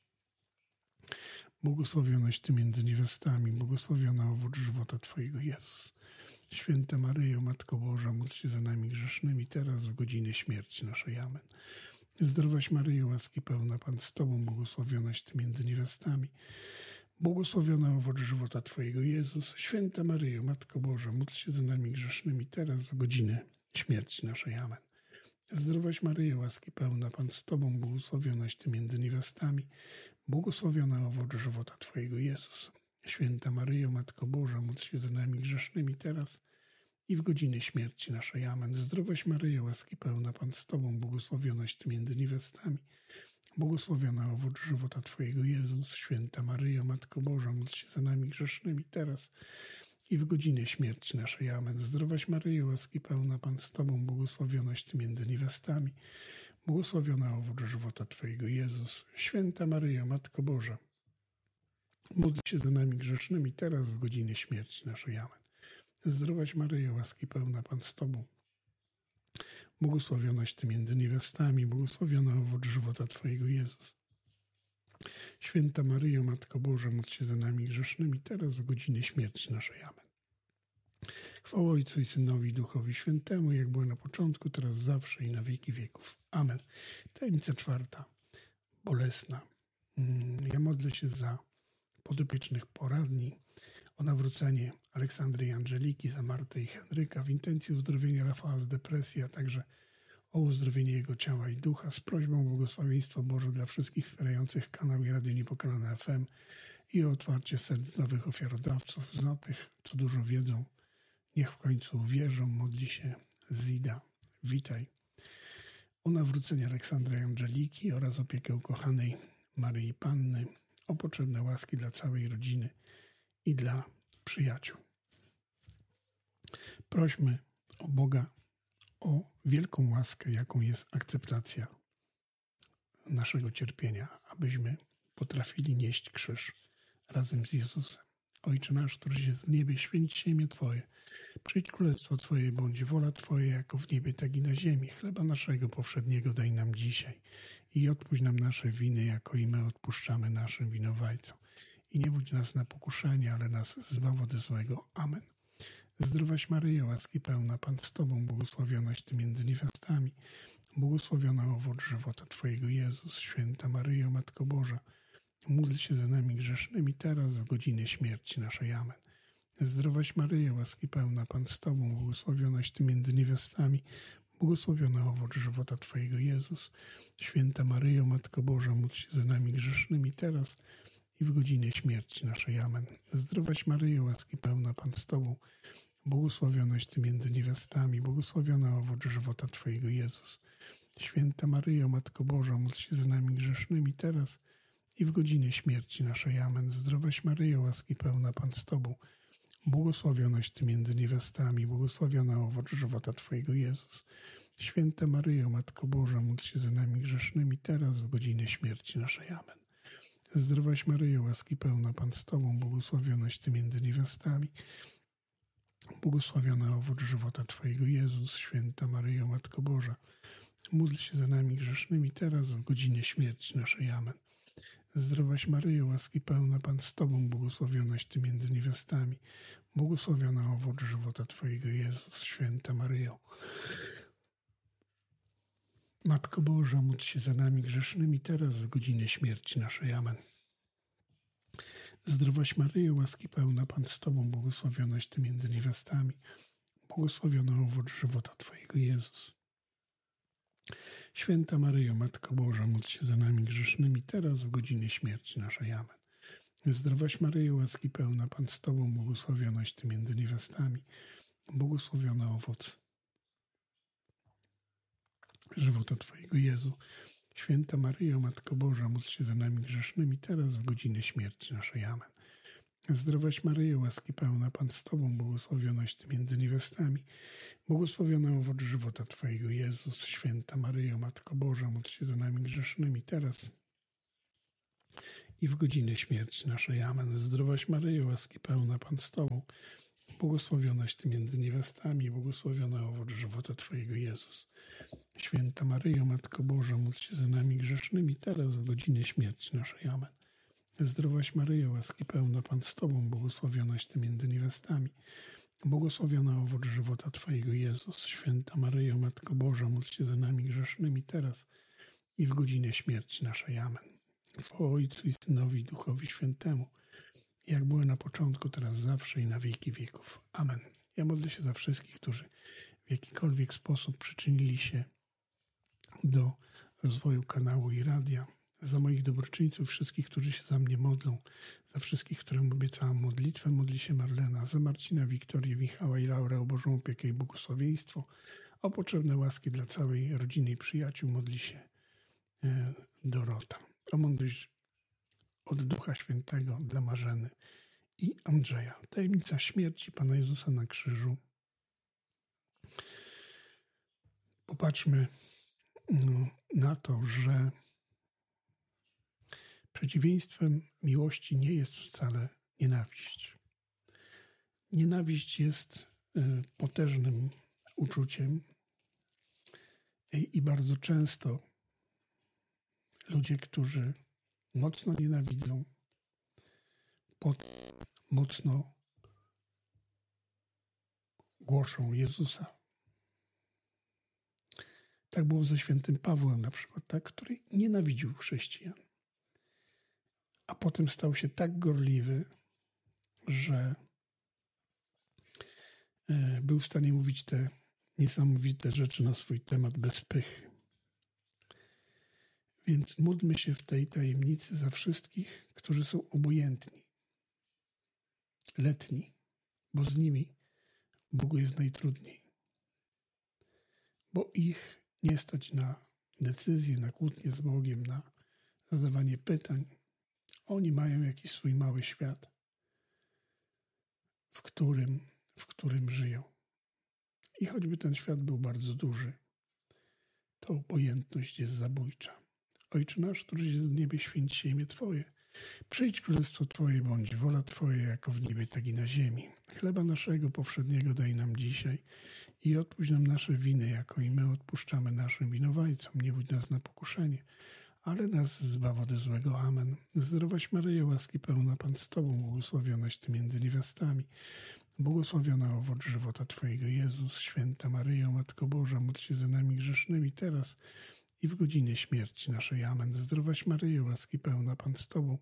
błogosławionaś Ty między niewiastami, błogosławiony owoc żywota Twojego, Jezus. Święta Maryjo, Matko Boża, módl się za nami grzesznymi teraz w godzinę śmierci naszej. Amen. Zdrowaś Maryjo, łaski pełna, Pan z Tobą, błogosławionaś Ty między niewiastami, błogosławiony owoc żywota Twojego, Jezus. Święta Maryjo, Matko Boża, módl się za nami grzesznymi teraz w godzinę śmierci naszej. Amen. Zdrowaś Maryjo, łaski pełna, Pan z Tobą, błogosławionaś Ty między niewiastami, błogosławiony owoc żywota Twojego, Jezus. Święta Maryjo, Matko Boża, módl się za nami grzesznymi teraz i w godzinę śmierci naszej. Amen. Zdrowaś Maryjo, łaski pełna, Pan z Tobą, błogosławionaś Ty między niewiastami, błogosławiony owoc żywota Twojego, Jezus. Święta Maryjo, Matko Boża, módl się za nami grzesznymi teraz i w godzinę śmierci naszej. Amen. Zdrowaś Maryjo, łaski pełna, Pan z Tobą, błogosławionaś Ty między niewiastami, błogosławiony owoc żywota Twojego, Jezus. Święta Maryjo, Matko Boża, módl się za nami grzesznymi teraz w godzinie śmierci naszej. Amen. Zdrowaś Maryjo, łaski pełna, Pan z Tobą, błogosławionaś Ty między niewiastami, błogosławiony owoc żywota Twojego, Jezus. Święta Maryjo, Matko Boża, módl się za nami grzesznymi teraz w godzinie śmierci naszej. Amen. Chwała Ojcu i Synowi i Duchowi Świętemu, jak było na początku, teraz zawsze i na wieki wieków. Amen. Tajemnica czwarta, bolesna. Ja modlę się za podopiecznych poradni, o nawrócenie Aleksandry i Angeliki, za Martę i Henryka, w intencji uzdrowienia Rafała z depresji, a także o uzdrowienie jego ciała i ducha, z prośbą o błogosławieństwo Boże dla wszystkich wspierających kanał i Radio Niepokalane FM i o otwarcie serc nowych ofiarodawców, za tych, co dużo wiedzą. Niech w końcu uwierzą. Modli się Zida. Witaj. O nawrócenie Aleksandra i Angeliki oraz opiekę ukochanej Maryi Panny, o potrzebne łaski dla całej rodziny i dla przyjaciół. Prośmy o Boga o wielką łaskę, jaką jest akceptacja naszego cierpienia, abyśmy potrafili nieść krzyż razem z Jezusem. Ojcze nasz, któryś jest w niebie, święć się imię Twoje. Przyjdź królestwo Twoje, bądź wola Twoja, jako w niebie, tak i na ziemi. Chleba naszego powszedniego daj nam dzisiaj i odpuść nam nasze winy, jako i my odpuszczamy naszym winowajcom. I nie wódź nas na pokuszenie, ale nas zbaw od złego. Amen. Zdrowaś Maryjo, łaski pełna, Pan z Tobą, błogosławionaś Ty między niewiastami, błogosławiony owoc żywota Twojego, Jezus. Święta Maryjo, Matko Boża, módl się za nami grzesznymi teraz w godzinie śmierci naszej. Amen. Zdrowaś Maryjo, łaski pełna, Pan z Tobą, błogosławionaś Ty między niewiastami, błogosławiony owoc żywota Twojego, Jezus. Święta Maryjo, Matko Boża, módl się za nami grzesznymi teraz i w godzinie śmierci naszej. Amen. Zdrowaś Maryjo, łaski pełna, Pan z Tobą, błogosławionaś Ty między niewiastami, błogosławiony owoc żywota Twojego, Jezus. Święta Maryjo, Matko Boża, módl się za nami grzesznymi teraz i w godzinie śmierci naszej. Amen. Zdrowaś Maryjo, łaski pełna, Pan z Tobą, błogosławionaś Ty między niewiastami, błogosławiony owoc żywota Twojego, Jezus. Święta Maryjo, Matko Boża, módl się za nami grzesznymi teraz w godzinie śmierci naszej. Amen. Zdrowaś Maryjo, łaski pełna, Pan z Tobą, błogosławionaś Ty między niewiastami, błogosławiony owoc żywota Twojego, Jezus. Święta Maryjo, Matko Boża, módl się za nami grzesznymi teraz w godzinie śmierci naszej. Amen. Zdrowaś Maryjo, łaski pełna, Pan z Tobą, błogosławionaś Ty między niewiastami, błogosławiony owoc żywota Twojego, Jezus. Święta Maryjo, Matko Boża, módl się za nami grzesznymi teraz w godzinie śmierci naszej. Amen. Zdrowaś Maryjo, łaski pełna, Pan z Tobą, błogosławionaś Ty między niewiastami, błogosławiony owoc żywota Twojego, Jezus. Święta Maryjo, Matko Boża, módl się za nami grzesznymi teraz w godzinie śmierci naszej. Amen. Zdrowaś Maryjo, łaski pełna, Pan z Tobą, błogosławionaś Ty między niewiastami, błogosławiony owoc żywota Twojego, Jezu. Święta Maryjo, Matko Boża, módl się za nami grzesznymi, teraz w godzinę śmierci naszej. Amen. Zdrowaś Maryjo, łaski pełna, Pan z Tobą, błogosławionaś Ty między niewiastami, błogosławiony owoc żywota Twojego, Jezus. Święta Maryjo, Matko Boża, módl się za nami grzesznymi, teraz i w godzinę śmierci naszej. Amen. Zdrowaś Maryjo, łaski pełna, Pan z Tobą, błogosławionaś Ty między niewiastami, błogosławiony owoc żywota Twojego, Jezus. Święta Maryjo, Matko Boża, módl się za nami grzesznymi, teraz w godzinę śmierci naszej. Amen. Zdrowaś Maryjo, łaski pełna, Pan z Tobą, błogosławionaś Ty między niewiastami, błogosławiony owoc żywota Twojego, Jezus. Święta Maryjo, Matko Boża, módl się za nami grzesznymi, teraz i w godzinę śmierci naszej. Amen. Chwała Ojcu i Synowi i Duchowi Świętemu, jak było na początku, teraz, zawsze i na wieki wieków. Amen. Ja modlę się za wszystkich, którzy w jakikolwiek sposób przyczynili się do rozwoju kanału i radia, za moich dobroczyńców, wszystkich, którzy się za mnie modlą, za wszystkich, którym obiecałam modlitwę, modli się Marlena, za Marcina, Wiktorię, Michała i Laurę, o Bożą opiekę i błogosławieństwo, o potrzebne łaski dla całej rodziny i przyjaciół, modli się Dorota, o mądrość od Ducha Świętego dla Marzeny i Andrzeja. Tajemnica śmierci Pana Jezusa na krzyżu. Popatrzmy na to, że przeciwieństwem miłości nie jest wcale nienawiść. Nienawiść jest potężnym uczuciem i bardzo często ludzie, którzy mocno nienawidzą, mocno głoszą Jezusa. Tak było ze świętym Pawłem na przykład, tak, który nienawidził chrześcijan. A potem stał się tak gorliwy, że był w stanie mówić te niesamowite rzeczy na swój temat bez pychy. Więc módlmy się w tej tajemnicy za wszystkich, którzy są obojętni, letni, bo z nimi Bogu jest najtrudniej. Bo ich nie stać na decyzje, na kłótnie z Bogiem, na zadawanie pytań. Oni mają jakiś swój mały świat, w którym żyją. I choćby ten świat był bardzo duży, to obojętność jest zabójcza. Ojcze nasz, któryś jest w niebie, święć się imię Twoje. Przyjdź królestwo Twoje, bądź wola Twoja, jako w niebie, tak i na ziemi. Chleba naszego powszedniego daj nam dzisiaj i odpuść nam nasze winy, jako i my odpuszczamy naszym winowajcom. Nie wódź nas na pokuszenie, ale nas zbaw ode złego. Amen. Zdrowaś Maryjo, łaski pełna, Pan z Tobą, błogosławionaś Ty między niewiastami, błogosławiona owoc żywota Twojego, Jezus. Święta Maryjo, Matko Boża, módl się za nami grzesznymi, teraz i w godzinę śmierci naszej. Amen. Zdrowaś Maryjo, łaski pełna, Pan z Tobą,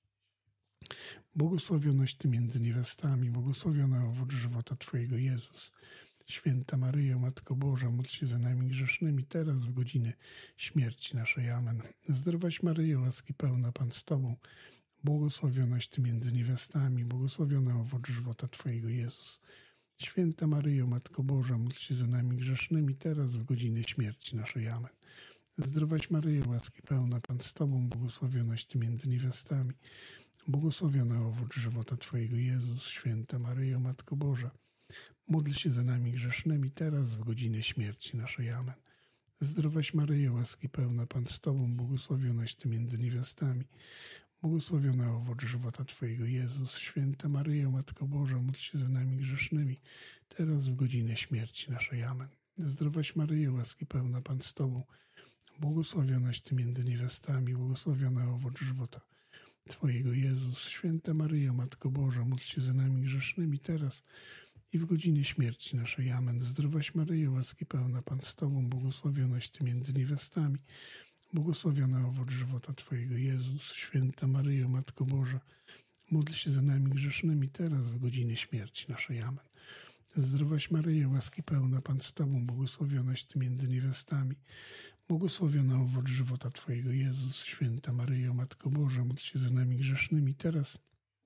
błogosławionaś Ty między niewiastami, błogosławiona owoc żywota Twojego, Jezus. Święta Maryjo, Matko Boża, módl się za nami grzesznymi, teraz w godzinę śmierci naszej. Amen. Zdrowaś Maryjo, łaski pełna, Pan z Tobą, błogosławionaś Ty między niewiastami, błogosławiona owoc żywota Twojego, Jezus. Święta Maryjo, Matko Boża, módl się za nami grzesznymi, teraz w godzinę śmierci naszej. Amen. Zdrowaś Maryjo, łaski pełna, Pan z Tobą, błogosławionaś Ty między niewiastami, błogosławiona owoc żywota Twojego, Jezus. Święta Maryjo, Matko Boża, módl się za nami grzesznymi, teraz w godzinę śmierci naszej. Amen. Zdrowaś Maryjo, łaski pełna, Pan z Tobą, błogosławionaś Ty między niewiastami, błogosławiona owoc żywota Twojego, Jezus. Święta Maryjo, Matko Boża, módl się za nami grzesznymi, teraz w godzinę śmierci naszej. Amen. Zdrowaś Maryjo, łaski pełna, Pan z Tobą, błogosławionaś Ty między niewiastami, błogosławiona owoc żywota Twojego, Jezus. Święta Maryjo, Matko Boża, módl się za nami grzesznymi, teraz i w godzinę śmierci naszej. Amen. Zdrowaś Maryjo, łaski pełna, Pan z Tobą, błogosławionaś Ty między niewiastami, błogosławiona owoc żywota Twojego, Jezus. Święta Maryjo, Matko Boża, módl się za nami grzesznymi, teraz w godzinę śmierci naszej. Amen. Zdrowaś Maryjo, łaski pełna, Pan z Tobą, błogosławionaś Ty między niewiastami, błogosławiona owoc żywota Twojego, Jezus. Święta Maryjo, Matko Boża, módl się za nami grzesznymi, teraz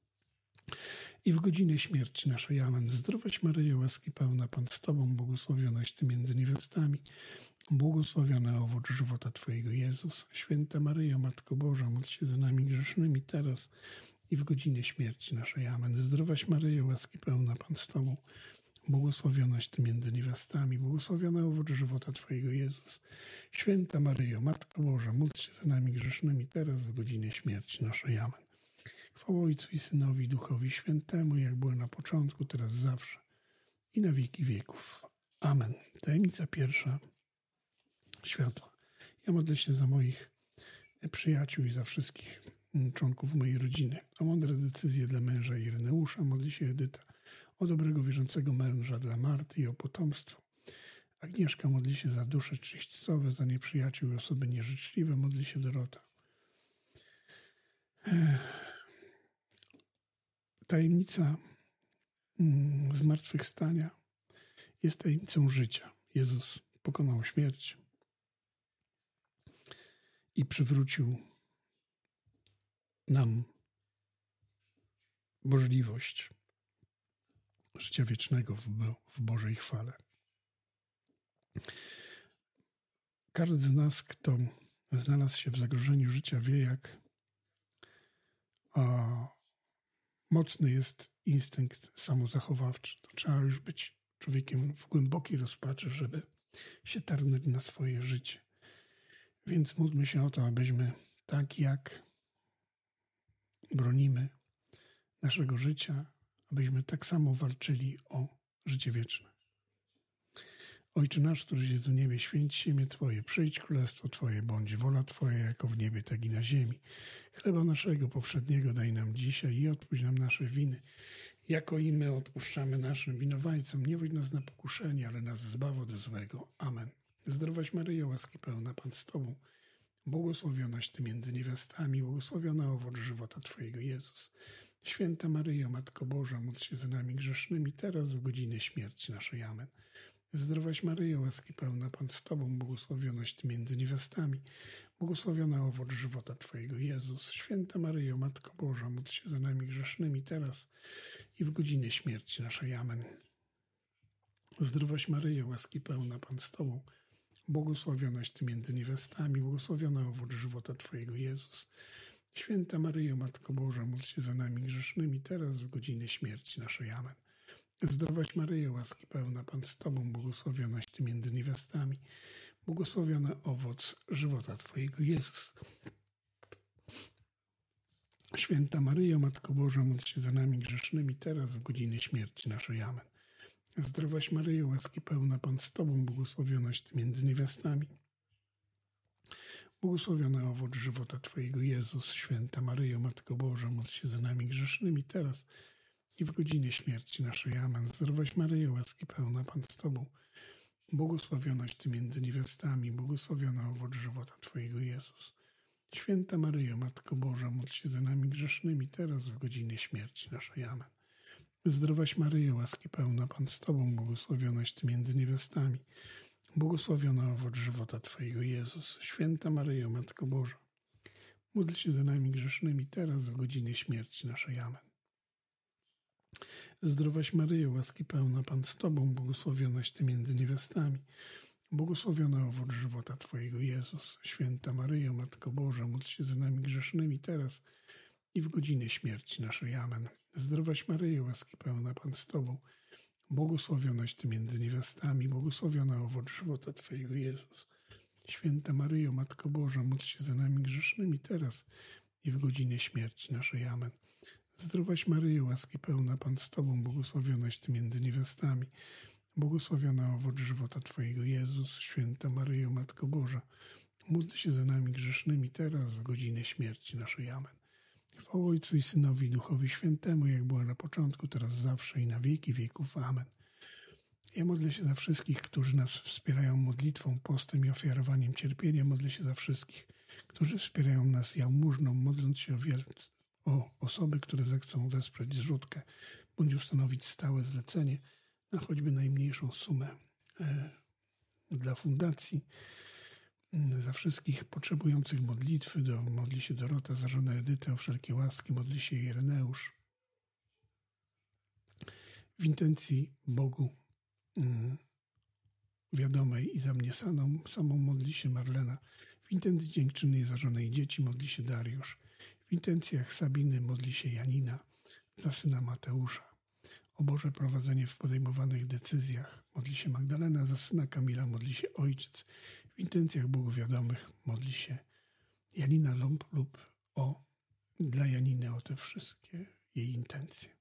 i w godzinę śmierci naszej. Amen. Zdrowaś Maryjo, łaski pełna, Pan z Tobą, błogosławionaś Ty między niewiastami, Błogosławiony owoc żywota Twojego, Jezus. Święta Maryjo, Matko Boża, módl się za nami grzesznymi teraz i w godzinie śmierci naszej. Amen. Zdrowaś Maryjo, łaski pełna, Pan z Tobą, błogosławionaś Ty między niewiastami, błogosławiony owoc żywota Twojego, Jezus. Święta Maryjo, Matko Boża, módl się za nami grzesznymi teraz w godzinie śmierci naszej. Amen. Chwała Ojcu i Synowi, i Duchowi Świętemu, jak było na początku, teraz zawsze i na wieki wieków. Amen. Tajemnica pierwsza. Światła. Ja modlę się za moich przyjaciół i za wszystkich członków mojej rodziny. O mądre decyzje dla męża Ireneusza. Modli się Edyta. O dobrego, wierzącego męża dla Marty i o potomstwo. Agnieszka modli się za dusze czyśćcowe, za nieprzyjaciół i osoby nieżyczliwe. Modli się Dorota. Tajemnica zmartwychwstania jest tajemnicą życia. Jezus pokonał śmierć i przywrócił nam możliwość życia wiecznego w Bożej chwale. Każdy z nas, kto znalazł się w zagrożeniu życia, wie, jak mocny jest instynkt samozachowawczy. To trzeba już być człowiekiem w głębokiej rozpaczy, żeby się targnąć na swoje życie. Więc módlmy się o to, abyśmy tak jak bronimy naszego życia, abyśmy tak samo walczyli o życie wieczne. Ojcze nasz, któryś jest w niebie, święć się imię Twoje, przyjdź królestwo Twoje, bądź wola Twoja jako w niebie, tak i na ziemi. Chleba naszego powszedniego daj nam dzisiaj i odpuść nam nasze winy, jako i my odpuszczamy naszym winowajcom. Nie wódź nas na pokuszenie, ale nas zbaw od złego. Amen. Zdrowaś Maryjo, łaski pełna, Pan z Tobą, błogosławionaś Ty między niewiastami, błogosławiony owoc żywota Twojego, Jezus. Święta Maryjo, Matko Boża, módl się za nami grzesznymi, teraz w godzinę śmierci naszej. Amen. Zdrowaś Maryjo, łaski pełna, Pan z Tobą, błogosławionaś Ty między niewiastami, błogosławiony owoc żywota Twojego, Jezus. Święta Maryjo, Matko Boża, módl się za nami grzesznymi, teraz i w godzinę śmierci naszej. Amen. Zdrowaś Maryjo, łaski pełna, Pan z Tobą, błogosławionaś Ty między niewiastami, błogosławiony owoc żywota Twojego, Jezus. Święta Maryjo, Matko Boża, módl się za nami grzesznymi, teraz w godzinę śmierci naszej. Amen. Zdrowaś Maryjo, łaski pełna, Pan z Tobą, błogosławionaś Ty między niewiastami, błogosławiony owoc żywota Twojego, Jezus. Święta Maryjo, Matko Boża, módl się za nami grzesznymi, teraz w godzinę śmierci naszej. Amen. Zdrowaś Maryjo, łaski pełna, Pan z Tobą, błogosławionaś Ty między niewiastami, błogosławiony owoc żywota Twojego, Jezus. Święta Maryjo, Matko Boża, módl się za nami grzesznymi, teraz i w godzinie śmierci naszej. Amen. Zdrowaś Maryjo, łaski pełna, Pan z Tobą, błogosławionaś Ty między niewiastami, błogosławiony owoc żywota Twojego, Jezus. Święta Maryjo, Matko Boża, módl się za nami grzesznymi, teraz w godzinie śmierci naszej. Amen. Zdrowaś Maryjo, łaski pełna, Pan z Tobą, błogosławionaś Ty między niewiastami, błogosławiony owoc żywota Twojego, Jezus. Święta Maryjo, Matko Boża, módl się za nami grzesznymi, teraz w godzinie śmierci naszej. Amen. Zdrowaś Maryjo, łaski pełna, Pan z Tobą, błogosławionaś Ty między niewiastami, błogosławiony owoc żywota Twojego, Jezus. Święta Maryjo, Matko Boża, módl się za nami grzesznymi, teraz i w godzinę śmierci naszej. Amen. Zdrowaś Maryjo, łaski pełna, Pan z Tobą, błogosławionaś Ty między niewiastami, błogosławiony owoc żywota Twojego, Jezus. Święta Maryjo, Matko Boża, módl się za nami grzesznymi, teraz i w godzinę śmierci naszej. Amen. Zdrowaś Maryjo, łaski pełna, Pan z Tobą, błogosławionaś Ty między niewiastami, błogosławiony owoc żywota Twojego, Jezus. Święta Maryjo, Matko Boża, módl się za nami grzesznymi, teraz w godzinę śmierci naszej. Amen. Chwała Ojcu i Synowi, i Duchowi Świętemu, jak była na początku, teraz zawsze i na wieki wieków. Amen. Ja modlę się za wszystkich, którzy nas wspierają modlitwą, postem i ofiarowaniem cierpienia. Modlę się za wszystkich, którzy wspierają nas jałmużną, modląc się o osoby, które zechcą wesprzeć zrzutkę, bądź ustanowić stałe zlecenie na choćby najmniejszą sumę dla fundacji. Za wszystkich potrzebujących modlitwy, modli się Dorota, za żonę Edytę o wszelkie łaski, modli się Ireneusz. W intencji Bogu wiadomej i za mnie samą modli się Marlena. W intencji dziękczynnej za żonę i dzieci modli się Dariusz. W intencjach Sabiny modli się Janina za syna Mateusza. O Boże prowadzenie w podejmowanych decyzjach modli się Magdalena, za syna Kamila modli się ojciec. W intencjach błogowiadomych modli się Janina lub dla Janiny o te wszystkie jej intencje.